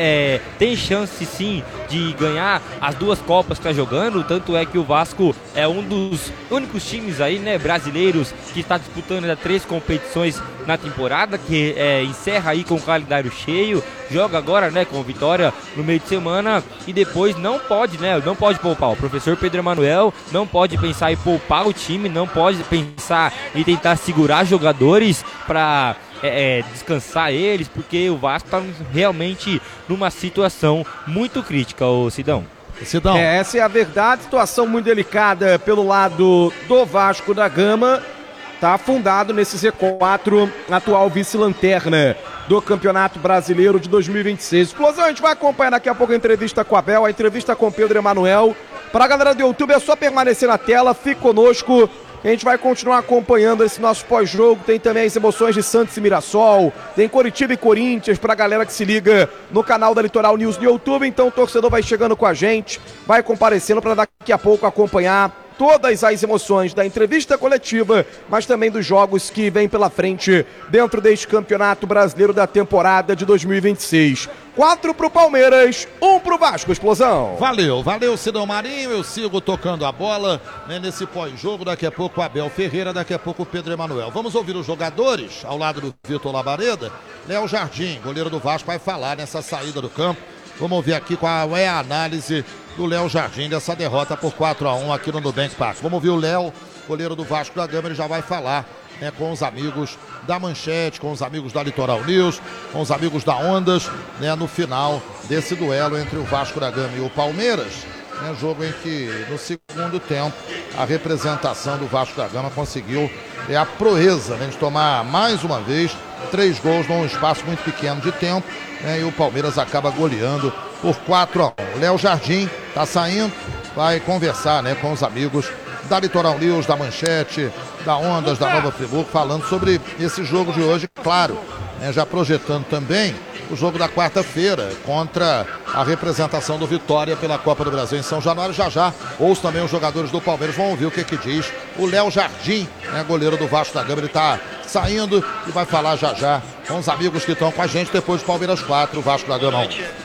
Speaker 4: tem chance sim de ganhar as 2 Copas que tá jogando, tanto é que o Vasco é um dos únicos times aí, né, brasileiros que está disputando ainda 3 competições na temporada, que encerra aí com o calendário cheio, joga agora, né, com vitória no meio de semana e depois não pode poupar. O professor Pedro Emanuel não pode pensar em poupar o time, não pode pensar em tentar segurar jogadores para descansar eles, porque o Vasco está realmente numa situação muito crítica, ô Sidão.
Speaker 1: Sidão.
Speaker 2: Essa é a verdade, situação muito delicada pelo lado do Vasco da Gama, está afundado nesse Z4, atual vice-lanterna do Campeonato Brasileiro de 2026. Explosão, a gente vai acompanhar daqui a pouco a entrevista com a Abel, a entrevista com Pedro Emanuel. Para a galera do YouTube é só permanecer na tela, fique conosco. A gente vai continuar acompanhando esse nosso pós-jogo. Tem também as emoções de Santos e Mirassol. Tem Coritiba e Corinthians pra galera que se liga no canal da Litoral News no YouTube. Então o torcedor vai chegando com a gente, vai comparecendo para daqui a pouco acompanhar todas as emoções da entrevista coletiva, mas também dos jogos que vem pela frente dentro deste Campeonato Brasileiro da temporada de 2026. 4 pro Palmeiras, 1 pro Vasco, Explosão.
Speaker 1: Valeu, Sidão Marinho, eu sigo tocando a bola, né, nesse pós-jogo, daqui a pouco o Abel Ferreira, daqui a pouco o Pedro Emanuel. Vamos ouvir os jogadores, ao lado do Vitor Labareda. Léo Jardim, goleiro do Vasco, vai falar nessa saída do campo. Vamos ouvir aqui qual é a análise do Léo Jardim dessa derrota por 4-1 aqui no Nubank Park. Vamos ouvir o Léo, goleiro do Vasco da Gama, ele já vai falar, né, com os amigos da Manchete, com os amigos da Litoral News, com os amigos da Ondas, né, no final desse duelo entre o Vasco da Gama e o Palmeiras, né, jogo em que no segundo tempo a representação do Vasco da Gama conseguiu a proeza, né, de tomar mais uma vez 3 gols num espaço muito pequeno de tempo, né, e o Palmeiras acaba goleando por 4-1. O Léo Jardim está saindo, vai conversar, né, com os amigos da Litoral News, da Manchete, da Ondas, da Nova Friburgo, falando sobre esse jogo de hoje, claro, né, já projetando também o jogo da quarta-feira contra a representação do Vitória pela Copa do Brasil em São Januário. Já ouço também os jogadores do Palmeiras, vão ouvir o que diz o Léo Jardim, né, goleiro do Vasco da Gama. Ele está saindo e vai falar já com os amigos que estão com a gente depois do Palmeiras 4, Vasco da Gama 1.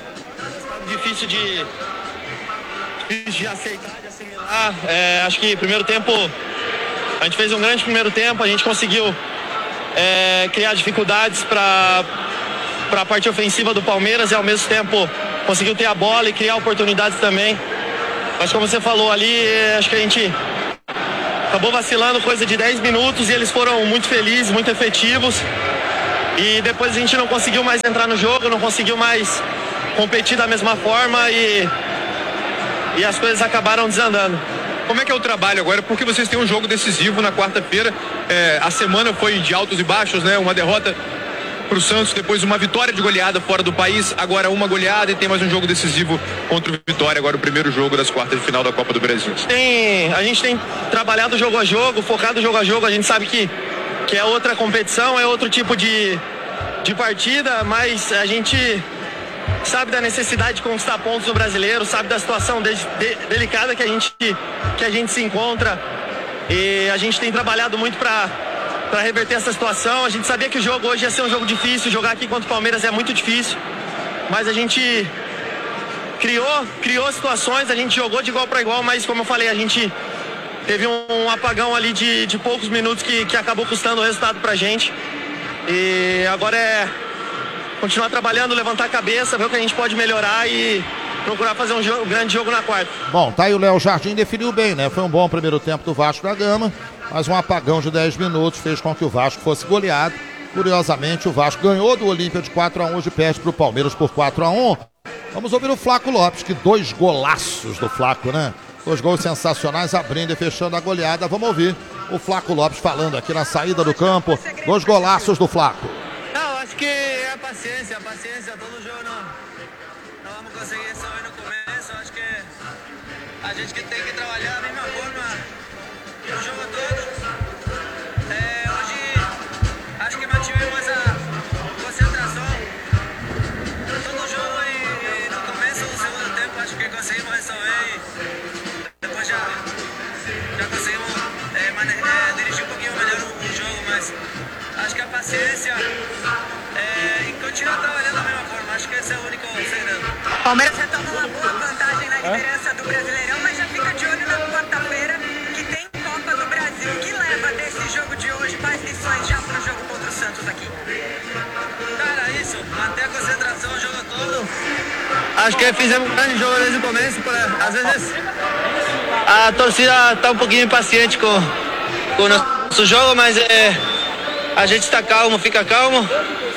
Speaker 5: Difícil de aceitar, de assimilar. Acho que primeiro tempo, a gente fez um grande primeiro tempo, a gente conseguiu criar dificuldades para a parte ofensiva do Palmeiras e ao mesmo tempo conseguiu ter a bola e criar oportunidades também. Mas como você falou ali, acho que a gente acabou vacilando coisa de 10 minutos e eles foram muito felizes, muito efetivos. E depois a gente não conseguiu mais entrar no jogo, não conseguiu mais competir da mesma forma e as coisas acabaram desandando.
Speaker 6: Como é que é o trabalho agora? Porque vocês têm um jogo decisivo na quarta-feira. A semana foi de altos e baixos, né? Uma derrota para o Santos, depois uma vitória de goleada fora do país, agora uma goleada e tem mais um jogo decisivo contra o Vitória, agora o primeiro jogo das quartas de final da Copa do Brasil.
Speaker 5: A gente tem trabalhado jogo a jogo, focado jogo a jogo, a gente sabe que é outra competição, é outro tipo de partida, mas a gente sabe da necessidade de conquistar pontos no Brasileiro, sabe da situação delicada que a gente se encontra e a gente tem trabalhado muito para reverter essa situação. A gente sabia que o jogo hoje ia ser um jogo difícil, jogar aqui contra o Palmeiras é muito difícil, mas a gente criou situações, a gente jogou de igual para igual, mas como eu falei, a gente teve um apagão ali de poucos minutos que acabou custando o resultado pra gente. E agora é continuar trabalhando, levantar a cabeça, ver o que a gente pode melhorar e procurar fazer um grande jogo na quarta.
Speaker 1: Bom, tá aí o Léo Jardim, definiu bem, né? Foi um bom primeiro tempo do Vasco da Gama, mas um apagão de 10 minutos fez com que o Vasco fosse goleado. Curiosamente, o Vasco ganhou do Olímpia de 4-1, hoje perde pro Palmeiras por 4-1. Vamos ouvir o Flaco Lopes, que 2 golaços do Flaco, né? 2 gols sensacionais, abrindo e fechando a goleada. Vamos ouvir o Flaco Lopes falando aqui na saída do campo. 2 golaços do Flaco.
Speaker 5: Não, acho que é a paciência, todo jogo não vamos conseguir isso aí no começo. Acho que a gente que tem que trabalhar da mesma forma o jogo todo. Hoje acho que mantivemos a concentração todo jogo e no começo do segundo tempo acho que conseguimos resolver e depois já
Speaker 7: Palmeiras retoma uma boa vantagem na liderança do Brasileirão, mas já fica de olho na quarta-feira, que tem Copa do Brasil. O que leva desse jogo de hoje? Quais lições já pro jogo contra o Santos aqui?
Speaker 5: Cara, isso, manter a concentração o jogo todo. Acho que fizemos um grande jogo desde o começo. Às vezes a torcida está um pouquinho impaciente com o nosso jogo, mas a gente está calmo, fica calmo.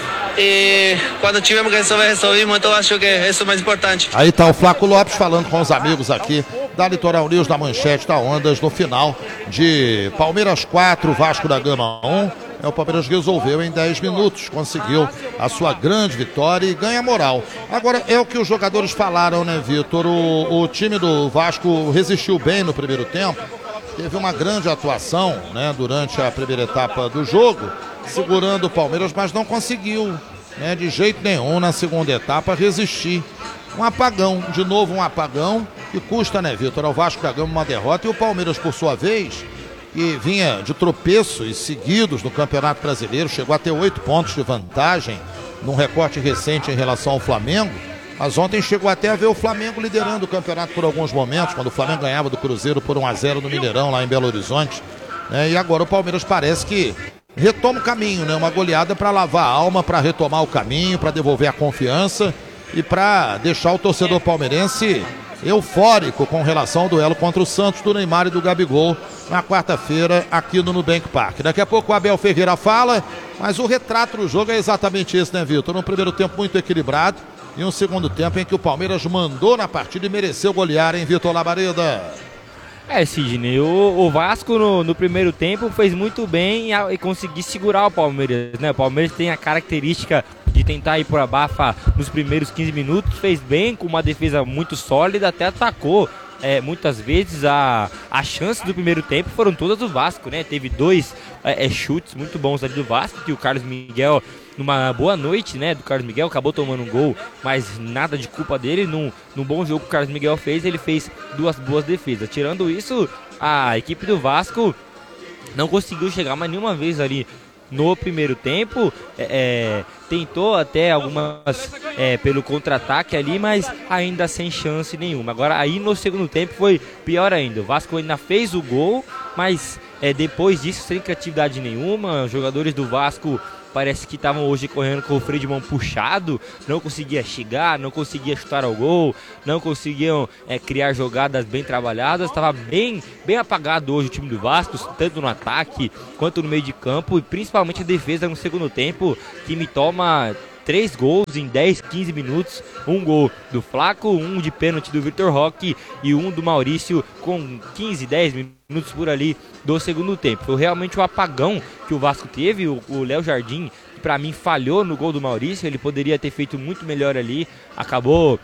Speaker 5: E quando tivermos que resolvemos, então acho que isso é o mais importante.
Speaker 1: Aí tá o Flaco Lopes falando com os amigos aqui da Litoral News, da Manchete, da Ondas, no final de Palmeiras 4, Vasco da Gama 1. O Palmeiras resolveu em 10 minutos, conseguiu a sua grande vitória e ganha moral. Agora, é o que os jogadores falaram, né, Vitor? O time do Vasco resistiu bem no primeiro tempo, teve uma grande atuação, né, durante a primeira etapa do jogo, segurando o Palmeiras, mas não conseguiu, né, de jeito nenhum na segunda etapa resistir. Um apagão, de novo um apagão, que custa, né, Vitor, ao Vasco da Gama uma derrota, e o Palmeiras, por sua vez, que vinha de tropeços seguidos no Campeonato Brasileiro, chegou a ter 8 pontos de vantagem num recorte recente em relação ao Flamengo, mas ontem chegou até a ver o Flamengo liderando o campeonato por alguns momentos, quando o Flamengo ganhava do Cruzeiro por 1-0 no Mineirão, lá em Belo Horizonte, né, e agora o Palmeiras parece que retoma o caminho, né? Uma goleada para lavar a alma, para retomar o caminho, para devolver a confiança e para deixar o torcedor palmeirense eufórico com relação ao duelo contra o Santos, do Neymar e do Gabigol na quarta-feira aqui no Nubank Park. Daqui a pouco o Abel Ferreira fala, mas o retrato do jogo é exatamente esse, né, Vitor? Um primeiro tempo muito equilibrado e um segundo tempo em que o Palmeiras mandou na partida e mereceu golear, hein, Vitor Labareda?
Speaker 4: Sidney, o Vasco no primeiro tempo fez muito bem e conseguiu segurar o Palmeiras, né? O Palmeiras tem a característica de tentar ir por abafa nos primeiros 15 minutos, fez bem, com uma defesa muito sólida, até atacou. Muitas vezes as chances do primeiro tempo foram todas do Vasco, né? Teve 2 chutes muito bons ali do Vasco, que o Carlos Miguel, numa boa noite, né, do Carlos Miguel, acabou tomando um gol, mas nada de culpa dele. Num bom jogo que o Carlos Miguel fez, ele fez 2 boas defesas. Tirando isso, a equipe do Vasco não conseguiu chegar mais nenhuma vez ali no primeiro tempo, tentou até algumas pelo contra-ataque ali, mas ainda sem chance nenhuma. Agora aí no segundo tempo foi pior ainda, o Vasco ainda fez o gol, mas depois disso sem criatividade nenhuma. Os jogadores do Vasco parece que estavam hoje correndo com o freio de mão puxado, não conseguia chegar, não conseguia chutar ao gol, não conseguiam criar jogadas bem trabalhadas. Estava bem apagado hoje o time do Vasco, tanto no ataque quanto no meio de campo, e principalmente a defesa no segundo tempo. O time toma 3 gols em 10, 15 minutos, um gol do Flaco, um de pênalti do Vitor Roque e um do Maurício com 15, 10 minutos por ali do segundo tempo. Foi realmente um apagão que o Vasco teve. O Léo Jardim, que para mim falhou no gol do Maurício, ele poderia ter feito muito melhor ali, acabou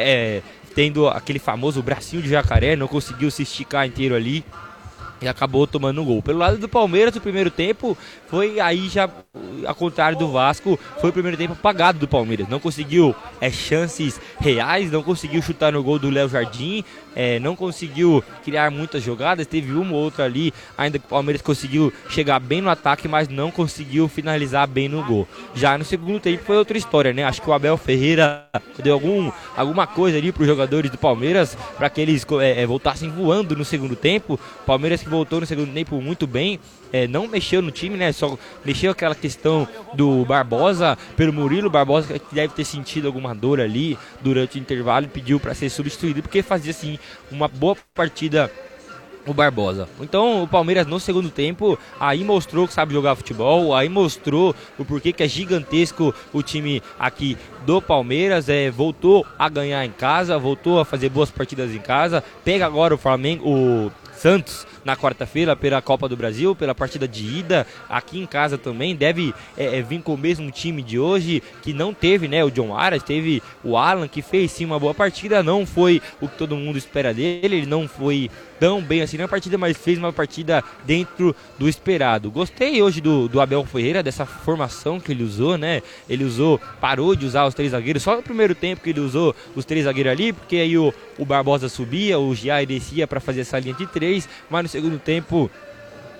Speaker 4: tendo aquele famoso bracinho de jacaré, não conseguiu se esticar inteiro ali e acabou tomando um gol. Pelo lado do Palmeiras, o primeiro tempo foi aí já, ao contrário do Vasco, foi o primeiro tempo apagado do Palmeiras. Não conseguiu chances reais, não conseguiu chutar no gol do Léo Jardim, não conseguiu criar muitas jogadas. Teve uma ou outra ali, ainda que o Palmeiras conseguiu chegar bem no ataque, mas não conseguiu finalizar bem no gol. Já no segundo tempo foi outra história, né? Acho que o Abel Ferreira deu alguma coisa ali para os jogadores do Palmeiras, para que eles voltassem voando no segundo tempo. Palmeiras que voltou no segundo tempo muito bem, não mexeu no time, né? Só mexeu aquela questão do Barbosa pelo Murilo. Barbosa que deve ter sentido alguma dor ali durante o intervalo e pediu para ser substituído, porque fazia assim uma boa partida o Barbosa. Então o Palmeiras no segundo tempo aí mostrou que sabe jogar futebol, aí mostrou o porquê que é gigantesco o time aqui do Palmeiras, voltou a ganhar em casa, voltou a fazer boas partidas em casa. Pega agora o Flamengo, o Santos na quarta-feira pela Copa do Brasil, pela partida de ida aqui em casa também. Deve vir com o mesmo time de hoje, que não teve, né, o John Aras, teve o Alan, que fez sim uma boa partida, não foi o que todo mundo espera dele, ele não foi tão bem assim na partida, mas fez uma partida dentro do esperado. Gostei hoje do Abel Ferreira, dessa formação que ele usou, né? Ele parou de usar os 3 zagueiros, só no primeiro tempo que ele usou os 3 zagueiros ali, porque aí o Barbosa subia, o Giai descia para fazer essa linha de 3, mas no segundo tempo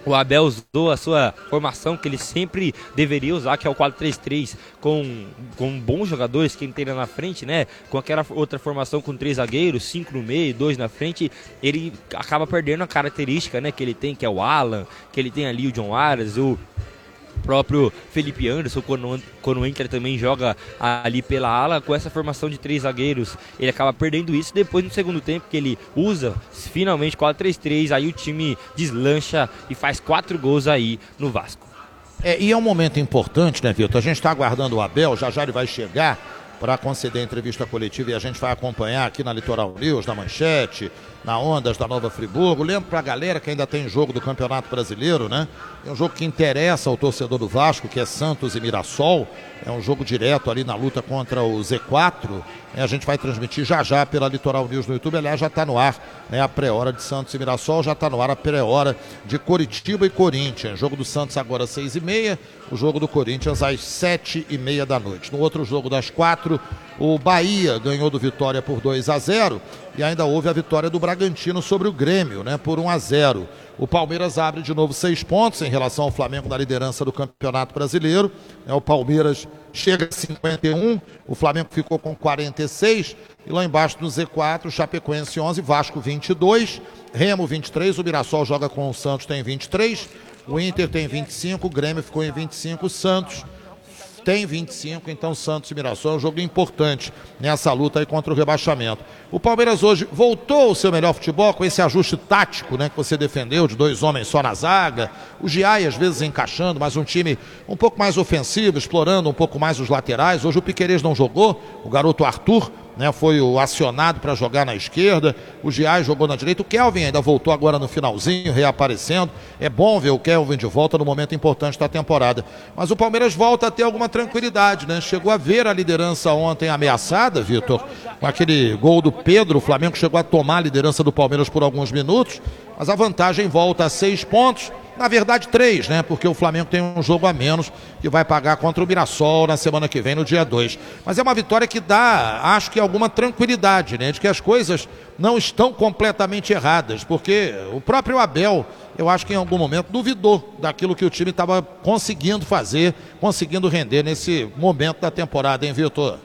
Speaker 4: O Abel usou a sua formação que ele sempre deveria usar, que é o 4-3-3, com bons jogadores que ele tem lá na frente, né? Com aquela outra formação com 3 zagueiros, 5 no meio, 2 na frente, ele acaba perdendo a característica, né, que ele tem, que é o Alan, que ele tem ali o John Arias, o próprio Felipe Anderson, quando o Inter também joga ali pela ala, com essa formação de 3 zagueiros, ele acaba perdendo isso. Depois no segundo tempo que ele usa finalmente 4-3-3, aí o time deslancha e faz 4 gols aí no Vasco.
Speaker 1: E é um momento importante, né, Vitor? A gente está aguardando o Abel, já ele vai chegar para conceder a entrevista coletiva e a gente vai acompanhar aqui na Litoral News, na Manchete, na Ondas da Nova Friburgo. Lembro pra galera que ainda tem jogo do Campeonato Brasileiro, né? É um jogo que interessa ao torcedor do Vasco, que é Santos e Mirassol. É um jogo direto ali na luta contra o Z4. A gente vai transmitir já pela Litoral News no YouTube. Aliás, já está no ar, né, a pré-hora de Santos e Mirassol. Já está no ar a pré-hora de Coritiba e Corinthians. Jogo do Santos agora às 6h30. O jogo do Corinthians às 7h30 da noite. No outro jogo das 4, o Bahia ganhou do Vitória por 2-0. E ainda houve a vitória do Bragantino sobre o Grêmio, né, por 1-0. O Palmeiras abre de novo 6 pontos em relação ao Flamengo na liderança do Campeonato Brasileiro. O Palmeiras chega a 51, o Flamengo ficou com 46. E lá embaixo no Z4, Chapecoense 11, Vasco 22, Remo 23, o Mirassol joga com o Santos, tem 23, o Inter tem 25, o Grêmio ficou em 25, o Santos tem 25, então Santos e Mirassol é um jogo importante nessa luta aí contra o rebaixamento. O Palmeiras hoje voltou ao seu melhor futebol com esse ajuste tático, né, que você defendeu, de 2 homens só na zaga, o Giai às vezes encaixando, mas um time um pouco mais ofensivo, explorando um pouco mais os laterais. Hoje o Piquerez não jogou, o garoto Arthur, né, foi o acionado para jogar na esquerda, o Giai jogou na direita, o Kelvin ainda voltou agora no finalzinho, reaparecendo. É bom ver o Kelvin de volta no momento importante da temporada, mas o Palmeiras volta a ter alguma tranquilidade, né? Chegou a ver a liderança ontem ameaçada, Vitor, com aquele gol do Pedro. O Flamengo chegou a tomar a liderança do Palmeiras por alguns minutos, mas a vantagem volta a 6 pontos. Na verdade 3, né? Porque o Flamengo tem um jogo a menos que vai pagar contra o Mirassol na semana que vem, no dia 2. Mas é uma vitória que dá, acho que alguma tranquilidade, né? De que as coisas não estão completamente erradas, porque o próprio Abel, eu acho que em algum momento duvidou daquilo que o time estava conseguindo fazer, conseguindo render nesse momento da temporada, hein, Vitor?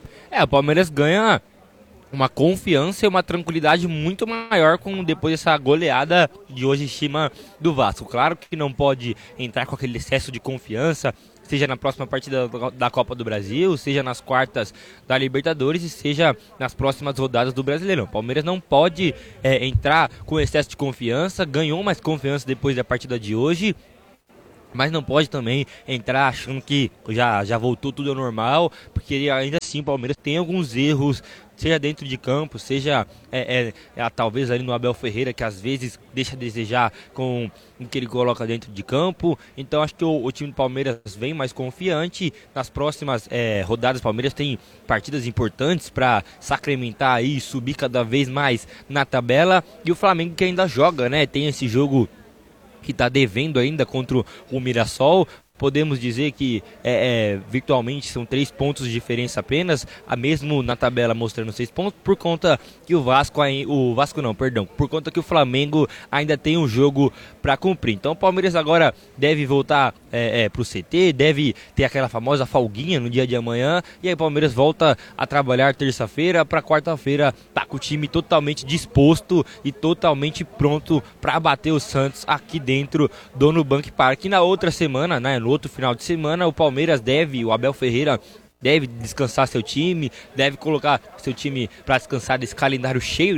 Speaker 4: O Palmeiras ganha uma confiança e uma tranquilidade muito maior depois dessa goleada de hoje em cima do Vasco. Claro que não pode entrar com aquele excesso de confiança, seja na próxima partida da Copa do Brasil, seja nas quartas da Libertadores e seja nas próximas rodadas do Brasileirão. O Palmeiras não pode entrar com excesso de confiança, ganhou mais confiança depois da partida de hoje, mas não pode também entrar achando que já voltou tudo ao normal, porque ainda assim o Palmeiras tem alguns erros, seja dentro de campo, seja talvez ali no Abel Ferreira, que às vezes deixa a desejar com o que ele coloca dentro de campo. Então acho que o time do Palmeiras vem mais confiante. Nas próximas rodadas o Palmeiras tem partidas importantes para sacramentar aí, subir cada vez mais na tabela. E o Flamengo que ainda joga, né? Tem esse jogo que está devendo ainda contra o Mirassol. Podemos dizer que virtualmente são 3 pontos de diferença apenas, mesmo na tabela mostrando 6 pontos, por conta que por conta que o Flamengo ainda tem um jogo para cumprir. Então o Palmeiras agora deve voltar para o CT, deve ter aquela famosa folguinha no dia de amanhã, e aí o Palmeiras volta a trabalhar terça-feira, para quarta-feira tá com o time totalmente disposto e totalmente pronto para bater o Santos aqui dentro do Nubank Park. E na outra semana, né, no outro final de semana, o Abel Ferreira deve descansar seu time, deve colocar seu time para descansar desse calendário cheio,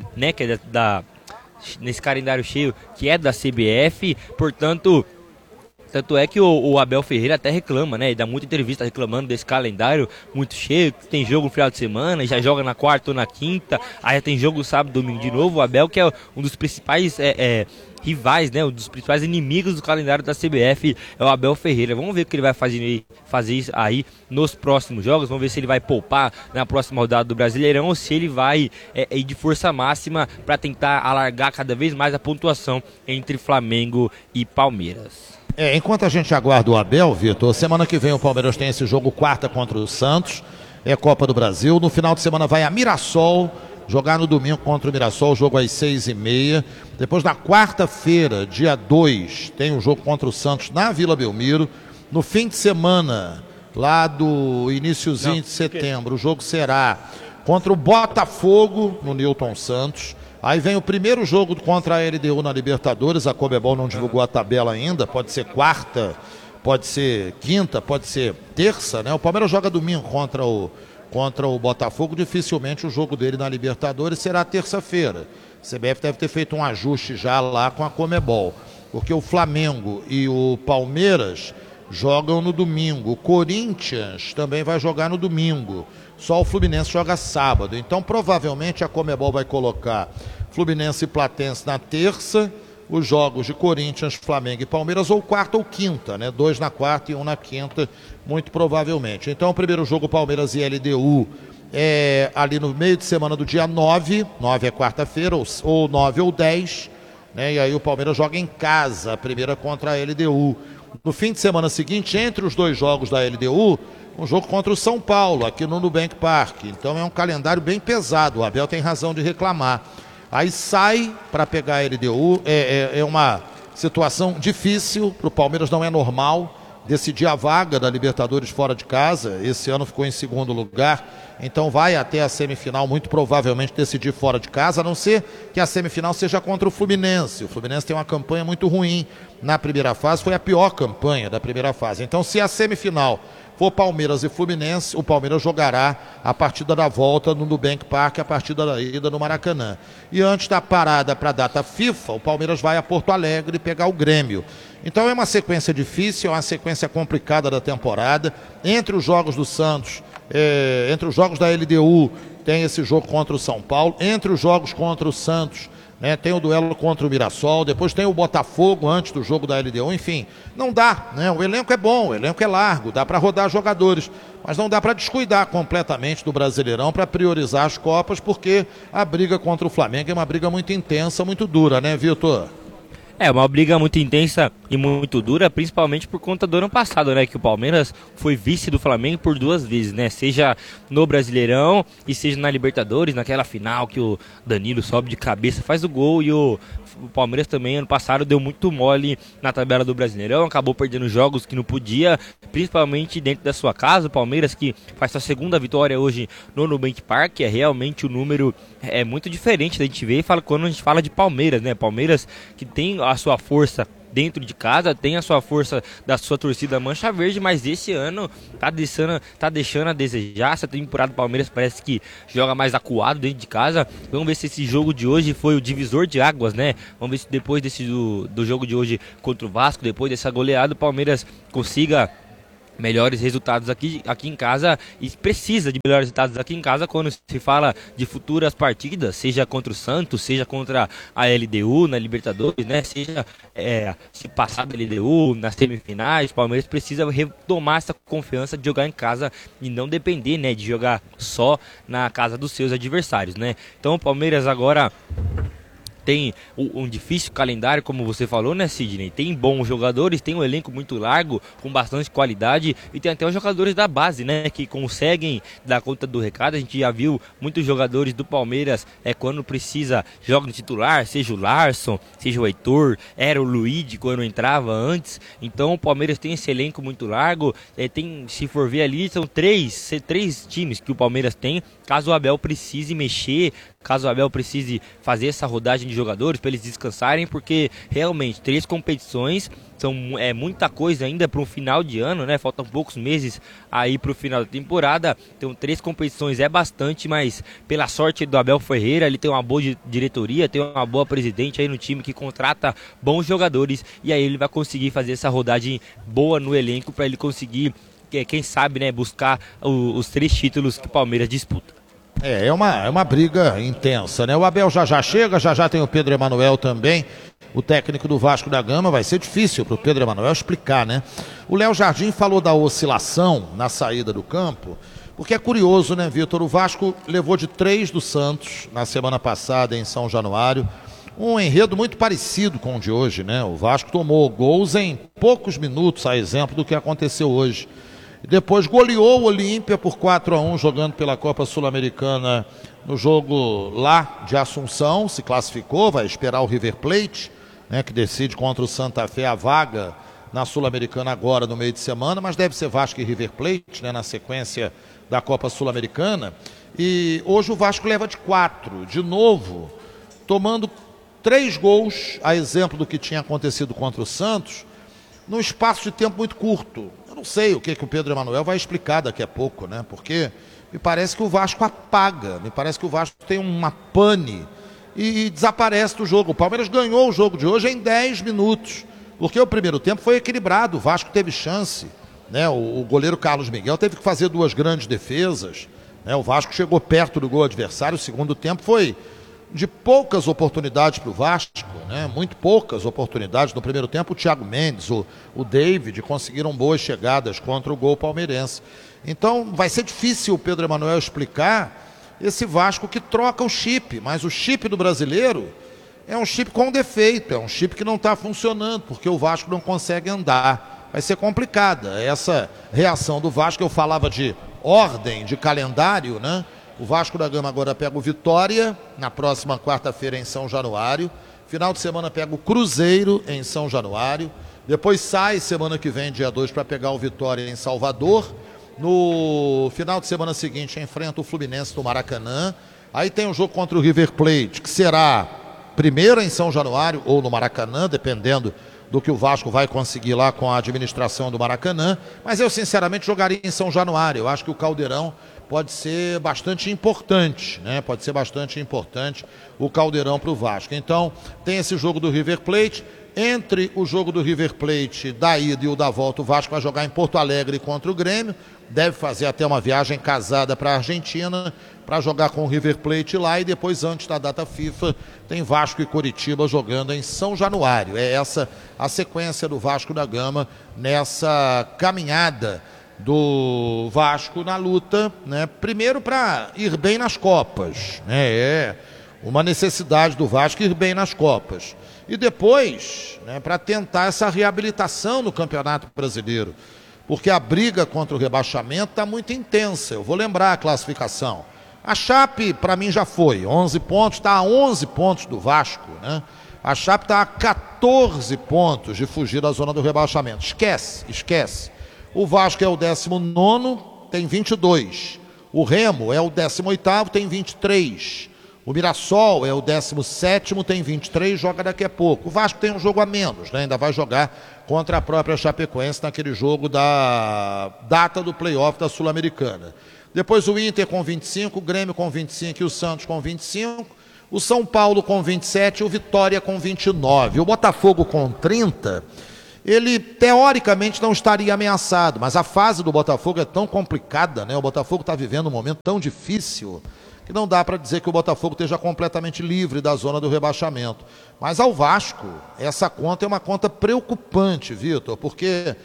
Speaker 4: nesse calendário cheio que é da CBF. Portanto, tanto é que o Abel Ferreira até reclama, né? Ele dá muita entrevista reclamando desse calendário muito cheio, que tem jogo no final de semana, já joga na quarta ou na quinta, aí tem jogo sábado, domingo de novo. O Abel, que é um dos principais rivais, né? Um dos principais inimigos do calendário da CBF é o Abel Ferreira. Vamos ver o que ele vai fazer isso aí nos próximos jogos. Vamos ver se ele vai poupar na próxima rodada do Brasileirão ou se ele vai ir de força máxima para tentar alargar cada vez mais a pontuação entre Flamengo e Palmeiras.
Speaker 1: Enquanto a gente aguarda o Abel, Vitor, semana que vem o Palmeiras tem esse jogo quarta contra o Santos, Copa do Brasil. No final de semana vai a Mirassol jogar no domingo contra o Mirassol, jogo às 6h30. Depois, na quarta-feira, dia 2, tem um jogo contra o Santos na Vila Belmiro. No fim de semana, lá do iniciozinho de setembro, o jogo será contra o Botafogo, no Newton Santos. Aí vem o primeiro jogo contra a LDU na Libertadores. A Conmebol não divulgou a tabela ainda, pode ser quarta, pode ser quinta, pode ser terça, né? O Palmeiras joga domingo contra o Botafogo. Dificilmente o jogo dele na Libertadores será terça-feira. A CBF deve ter feito um ajuste já lá com a Conmebol, porque o Flamengo e o Palmeiras jogam no domingo. O Corinthians também vai jogar no domingo. Só o Fluminense joga sábado. Então, provavelmente, a Conmebol vai colocar Fluminense e Platense na terça, os jogos de Corinthians, Flamengo e Palmeiras, ou quarta ou quinta, né? 2 na quarta e 1 na quinta, muito provavelmente. Então, o primeiro jogo, Palmeiras e LDU, é ali no meio de semana do dia 9. 9 é quarta-feira, ou 9 ou 10, né? E aí o Palmeiras joga em casa, a primeira contra a LDU. No fim de semana seguinte, entre os dois jogos da LDU, um jogo contra o São Paulo, aqui no Nubank Park. Então é um calendário bem pesado, o Abel tem razão de reclamar. Aí sai para pegar a LDU, é uma situação difícil, para o Palmeiras não é normal decidir a vaga da Libertadores fora de casa. Esse ano ficou em segundo lugar, então vai até a semifinal, muito provavelmente decidir fora de casa, a não ser que a semifinal seja contra o Fluminense. O Fluminense tem uma campanha muito ruim na primeira fase, foi a pior campanha da primeira fase. Então, se a semifinal for Palmeiras e Fluminense, o Palmeiras jogará a partida da volta no Nubank Park, a partida da ida no Maracanã. E antes da parada para a data FIFA, o Palmeiras vai a Porto Alegre pegar o Grêmio. Então é uma sequência difícil, é uma sequência complicada da temporada. Entre os jogos do Santos, entre os jogos da LDU, tem esse jogo contra o São Paulo. Entre os jogos contra o Santos, né, tem o duelo contra o Mirassol, depois tem o Botafogo antes do jogo da LDU, enfim, não dá, né? O elenco é bom, o elenco é largo, dá para rodar jogadores, mas não dá para descuidar completamente do Brasileirão para priorizar as Copas, porque a briga contra o Flamengo é uma briga muito intensa, muito dura, né, Vitor?
Speaker 4: É uma briga muito intensa e muito dura, principalmente por conta do ano passado, né? Que o Palmeiras foi vice do Flamengo por 2 vezes, né? Seja no Brasileirão e seja na Libertadores, naquela final que o Danilo sobe de cabeça, faz o gol, e o Palmeiras também ano passado deu muito mole na tabela do Brasileirão, acabou perdendo jogos que não podia, principalmente dentro da sua casa. O Palmeiras que faz sua segunda vitória hoje no Nubank Park, é realmente o número muito diferente da gente ver quando a gente fala de Palmeiras, né? Palmeiras que tem a sua força dentro de casa, tem a sua força da sua torcida Mancha Verde, mas esse ano tá deixando a desejar. Essa temporada do Palmeiras parece que joga mais acuado dentro de casa. Vamos ver se esse jogo de hoje foi o divisor de águas, né? Vamos ver se depois do jogo de hoje contra o Vasco, depois dessa goleada, o Palmeiras consiga melhores resultados aqui em casa, e precisa de melhores resultados aqui em casa quando se fala de futuras partidas, seja contra o Santos, seja contra a LDU na Libertadores, né? Seja se passar da LDU nas semifinais, o Palmeiras precisa retomar essa confiança de jogar em casa e não depender, né, de jogar só na casa dos seus adversários, né? Então o Palmeiras agora tem um difícil calendário, como você falou, né, Sidney? Tem bons jogadores, tem um elenco muito largo, com bastante qualidade, e tem até os jogadores da base, né, que conseguem dar conta do recado. A gente já viu muitos jogadores do Palmeiras, quando precisa, joga no titular, seja o Larson, seja o Heitor, era o Luigi quando entrava antes. Então o Palmeiras tem esse elenco muito largo, se for ver ali, são três times que o Palmeiras tem, caso o Abel precise mexer, caso o Abel precise fazer essa rodagem de jogadores para eles descansarem, porque realmente 3 competições é muita coisa ainda para um final de ano, né? Faltam poucos meses aí para o final da temporada, então 3 competições é bastante, mas pela sorte do Abel Ferreira, ele tem uma boa diretoria, tem uma boa presidente aí no time que contrata bons jogadores, e aí ele vai conseguir fazer essa rodagem boa no elenco para ele conseguir, quem sabe, né, buscar os 3 títulos que o Palmeiras disputa.
Speaker 1: É uma briga intensa, né? O Abel já chega, já tem o Pedro Emanuel também, o técnico do Vasco da Gama. Vai ser difícil para o Pedro Emanuel explicar, né? O Léo Jardim falou da oscilação na saída do campo, porque é curioso, né, Vitor? O Vasco levou de 3 do Santos na semana passada em São Januário, um enredo muito parecido com o de hoje, né? O Vasco tomou gols em poucos minutos, a exemplo do que aconteceu hoje. e depois goleou o Olímpia por 4-1, jogando pela Copa Sul-Americana no jogo lá de Assunção, se classificou, vai esperar o River Plate, né, que decide contra o Santa Fé a vaga na Sul-Americana agora no meio de semana, mas deve ser Vasco e River Plate, né, na sequência da Copa Sul-Americana. E hoje o Vasco leva de 4, de novo, tomando 3 gols, a exemplo do que tinha acontecido contra o Santos, num espaço de tempo muito curto. Eu não sei o que o Pedro Emanuel vai explicar daqui a pouco, né? Porque me parece que o Vasco apaga, me parece que o Vasco tem uma pane e desaparece do jogo. O Palmeiras ganhou o jogo de hoje em 10 minutos, porque o primeiro tempo foi equilibrado, o Vasco teve chance, né? O goleiro Carlos Miguel teve que fazer 2 grandes defesas, né? O Vasco chegou perto do gol adversário, o segundo tempo foi de poucas oportunidades para o Vasco, né? Muito poucas oportunidades. No primeiro tempo o Thiago Mendes, o David conseguiram boas chegadas contra o gol palmeirense. Então vai ser difícil o Pedro Emanuel explicar esse Vasco que troca o chip, mas o chip do brasileiro é um chip com defeito, é um chip que não está funcionando, porque o Vasco não consegue andar. Vai ser complicada essa reação do Vasco. Eu falava de ordem, de calendário, né? O Vasco da Gama agora pega o Vitória na próxima quarta-feira em São Januário. Final de semana pega o Cruzeiro em São Januário. Depois sai semana que vem, dia 2, para pegar o Vitória em Salvador. No final de semana seguinte enfrenta o Fluminense no Maracanã. Aí tem o jogo contra o River Plate, que será primeiro em São Januário ou no Maracanã, dependendo do que o Vasco vai conseguir lá com a administração do Maracanã. Mas eu sinceramente jogaria em São Januário. Eu acho que o Caldeirão pode ser bastante importante, né? Pode ser bastante importante o Caldeirão para o Vasco. Então, tem esse jogo do River Plate. Entre o jogo do River Plate da ida e o da volta, o Vasco vai jogar em Porto Alegre contra o Grêmio. Deve fazer até uma viagem casada para a Argentina para jogar com o River Plate lá. E depois, antes da data FIFA, tem Vasco e Coritiba jogando em São Januário. É essa a sequência do Vasco da Gama nessa caminhada do Vasco na luta, né? Primeiro para ir bem nas Copas, né? É uma necessidade do Vasco ir bem nas Copas. E depois, né, para tentar essa reabilitação no Campeonato Brasileiro. Porque a briga contra o rebaixamento está muito intensa. Eu vou lembrar a classificação. A Chape, para mim, já foi. 11 pontos, está a 11 pontos do Vasco, né? A Chape está a 14 pontos de fugir da zona do rebaixamento. Esquece. O Vasco é o 19º, tem 22. O Remo é o 18º, tem 23. O Mirassol é o 17º, tem 23, joga daqui a pouco. O Vasco tem um jogo a menos, né? Ainda vai jogar contra a própria Chapecoense naquele jogo da data do play-off da Sul-Americana. Depois o Inter com 25, o Grêmio com 25 e o Santos com 25. O São Paulo com 27 e o Vitória com 29. O Botafogo com 30... ele teoricamente não estaria ameaçado, mas a fase do Botafogo é tão complicada, né? O Botafogo está vivendo um momento tão difícil que não dá para dizer que o Botafogo esteja completamente livre da zona do rebaixamento. Mas ao Vasco, essa conta é uma conta preocupante, Vitor, porque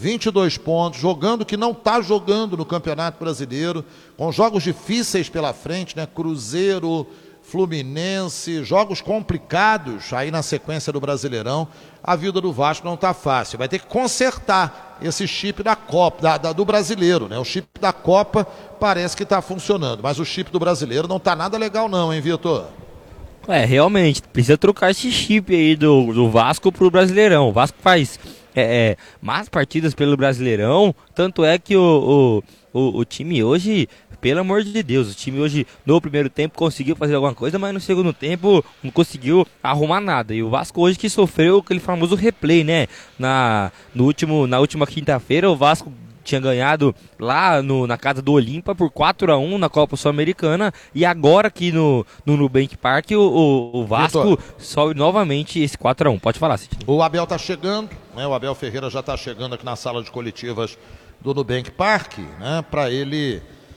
Speaker 1: 22 pontos, jogando que não está jogando no Campeonato Brasileiro, com jogos difíceis pela frente, né? Cruzeiro, Fluminense, jogos complicados aí na sequência do Brasileirão. A vida do Vasco não está fácil. Vai ter que consertar esse chip da Copa, do brasileiro, né? O chip da Copa parece que está funcionando, mas o chip do brasileiro não está nada legal não, hein, Vitor?
Speaker 4: Realmente, precisa trocar esse chip aí do Vasco pro Brasileirão. O Vasco faz mais partidas pelo Brasileirão, tanto é que o time hoje, pelo amor de Deus, o time hoje no primeiro tempo conseguiu fazer alguma coisa, mas no segundo tempo não conseguiu arrumar nada. E o Vasco hoje que sofreu aquele famoso replay, né? Na última quinta-feira o Vasco tinha ganhado lá na casa do Olímpia por 4-1 na Copa Sul-Americana, e agora aqui no Nubank Park o Vasco Vitor, sobe novamente esse 4-1. Pode falar, Sidney.
Speaker 1: O Abel está chegando, né? O Abel Ferreira já está chegando aqui na sala de coletivas do Nubank Park, né? Para ele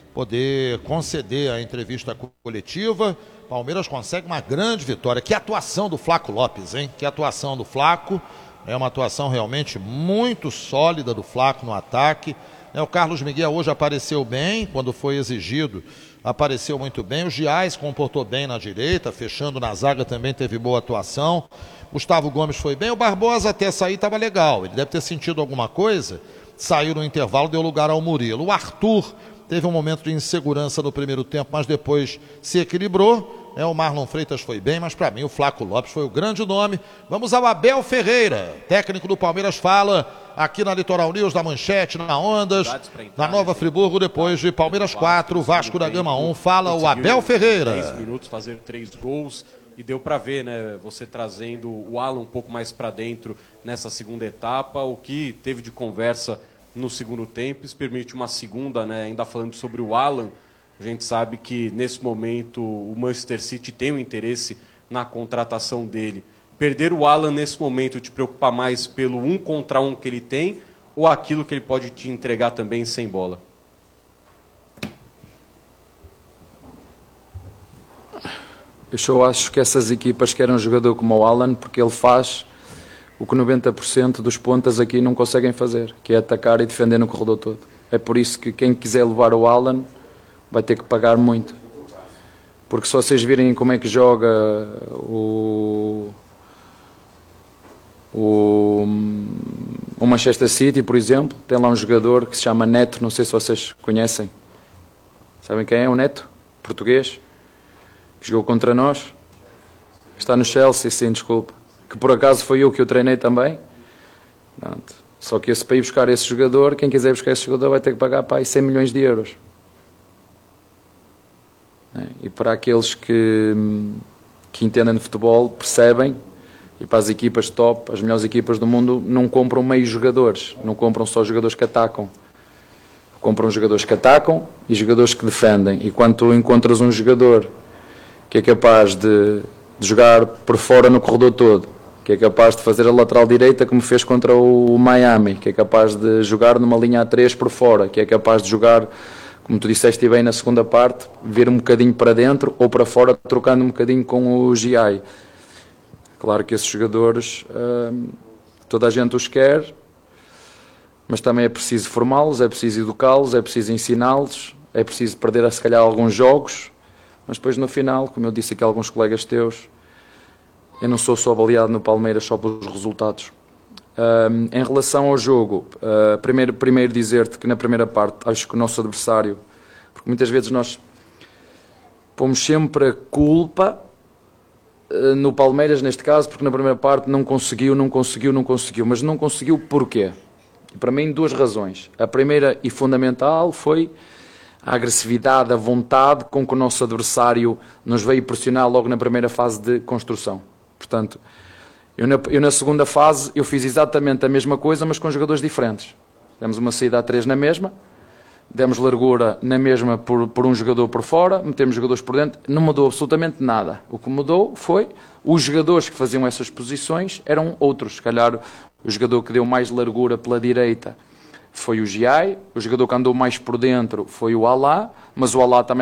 Speaker 1: poder conceder a entrevista coletiva. Palmeiras consegue uma grande vitória. Que atuação do Flaco Lopes, hein? Que atuação do Flaco. É uma atuação realmente muito sólida do Flaco no ataque. O Carlos Miguel hoje apareceu bem, quando foi exigido, apareceu muito bem. O Giais se comportou bem na direita, fechando na zaga também teve boa atuação. Gustavo Gomes foi bem. O Barbosa até sair estava legal. Ele deve ter sentido alguma coisa saiu no intervalo, deu lugar ao Murilo. O Arthur teve um momento de insegurança no primeiro tempo, mas depois se equilibrou. O Marlon Freitas foi bem, mas para mim o Flaco Lopes foi o grande nome. Vamos ao Abel Ferreira, técnico do Palmeiras, fala aqui na Litoral News, na Manchete, na Ondas, na Nova Friburgo, depois de Palmeiras 4, Vasco da Gama 1. Fala o Abel Ferreira.
Speaker 8: 10 minutos, fazer 3 gols e deu para ver, né? Você trazendo o Alan um pouco mais para dentro nessa segunda etapa, o que teve de conversa no segundo tempo, isso permite uma segunda, né? Ainda falando sobre o Alan. A gente sabe que, nesse momento, o Manchester City tem um interesse na contratação dele. Perder o Alan, nesse momento, te preocupa mais pelo 1 contra 1 que ele tem ou aquilo que ele pode te entregar também sem bola?
Speaker 9: Eu só acho que essas equipas querem um jogador como o Alan, porque ele faz o que 90% dos pontas aqui não conseguem fazer, que é atacar e defender no corredor todo. É por isso que quem quiser levar o Alan vai ter que pagar muito. Porque se vocês virem como é que joga o Manchester City, por exemplo, tem lá um jogador que se chama Neto, não sei se vocês conhecem. Sabem quem é o Neto? Português, que jogou contra nós. Está no Chelsea, sim, desculpa. Que por acaso foi eu que o treinei também. Pronto. Só que para ir buscar esse jogador, quem quiser buscar esse jogador vai ter que pagar para aí 100 milhões de euros. E para aqueles que entendem de futebol, percebem, e para as equipas top, as melhores equipas do mundo, não compram meios jogadores, não compram só jogadores que atacam. Compram jogadores que atacam e jogadores que defendem. E quando tu encontras um jogador que é capaz de jogar por fora no corredor todo, que é capaz de fazer a lateral direita como fez contra o Miami, que é capaz de jogar numa linha a 3 por fora, que é capaz de jogar, como tu disseste bem na segunda parte, vir um bocadinho para dentro ou para fora, trocando um bocadinho com o GI. Claro que esses jogadores, toda a gente os quer, mas também é preciso formá-los, é preciso educá-los, é preciso ensiná-los, é preciso perder, se calhar, alguns jogos, mas depois no final, como eu disse aqui a alguns colegas teus, eu não sou só avaliado no Palmeiras só pelos resultados. Em relação ao jogo, primeiro dizer-te que na primeira parte acho que o nosso adversário, porque muitas vezes nós pomos sempre a culpa no Palmeiras, neste caso, porque na primeira parte não conseguiu, mas não conseguiu porquê? E para mim, 2 razões. A primeira e fundamental foi a agressividade, a vontade com que o nosso adversário nos veio pressionar logo na primeira fase de construção. Portanto, eu na segunda fase eu fiz exatamente a mesma coisa, mas com jogadores diferentes. Demos uma saída a 3 na mesma, demos largura na mesma por um jogador por fora, metemos jogadores por dentro, não mudou absolutamente nada. O que mudou foi os jogadores que faziam essas posições eram outros. Se calhar o jogador que deu mais largura pela direita foi o GI, o jogador que andou mais por dentro foi o Alá, mas o Alá também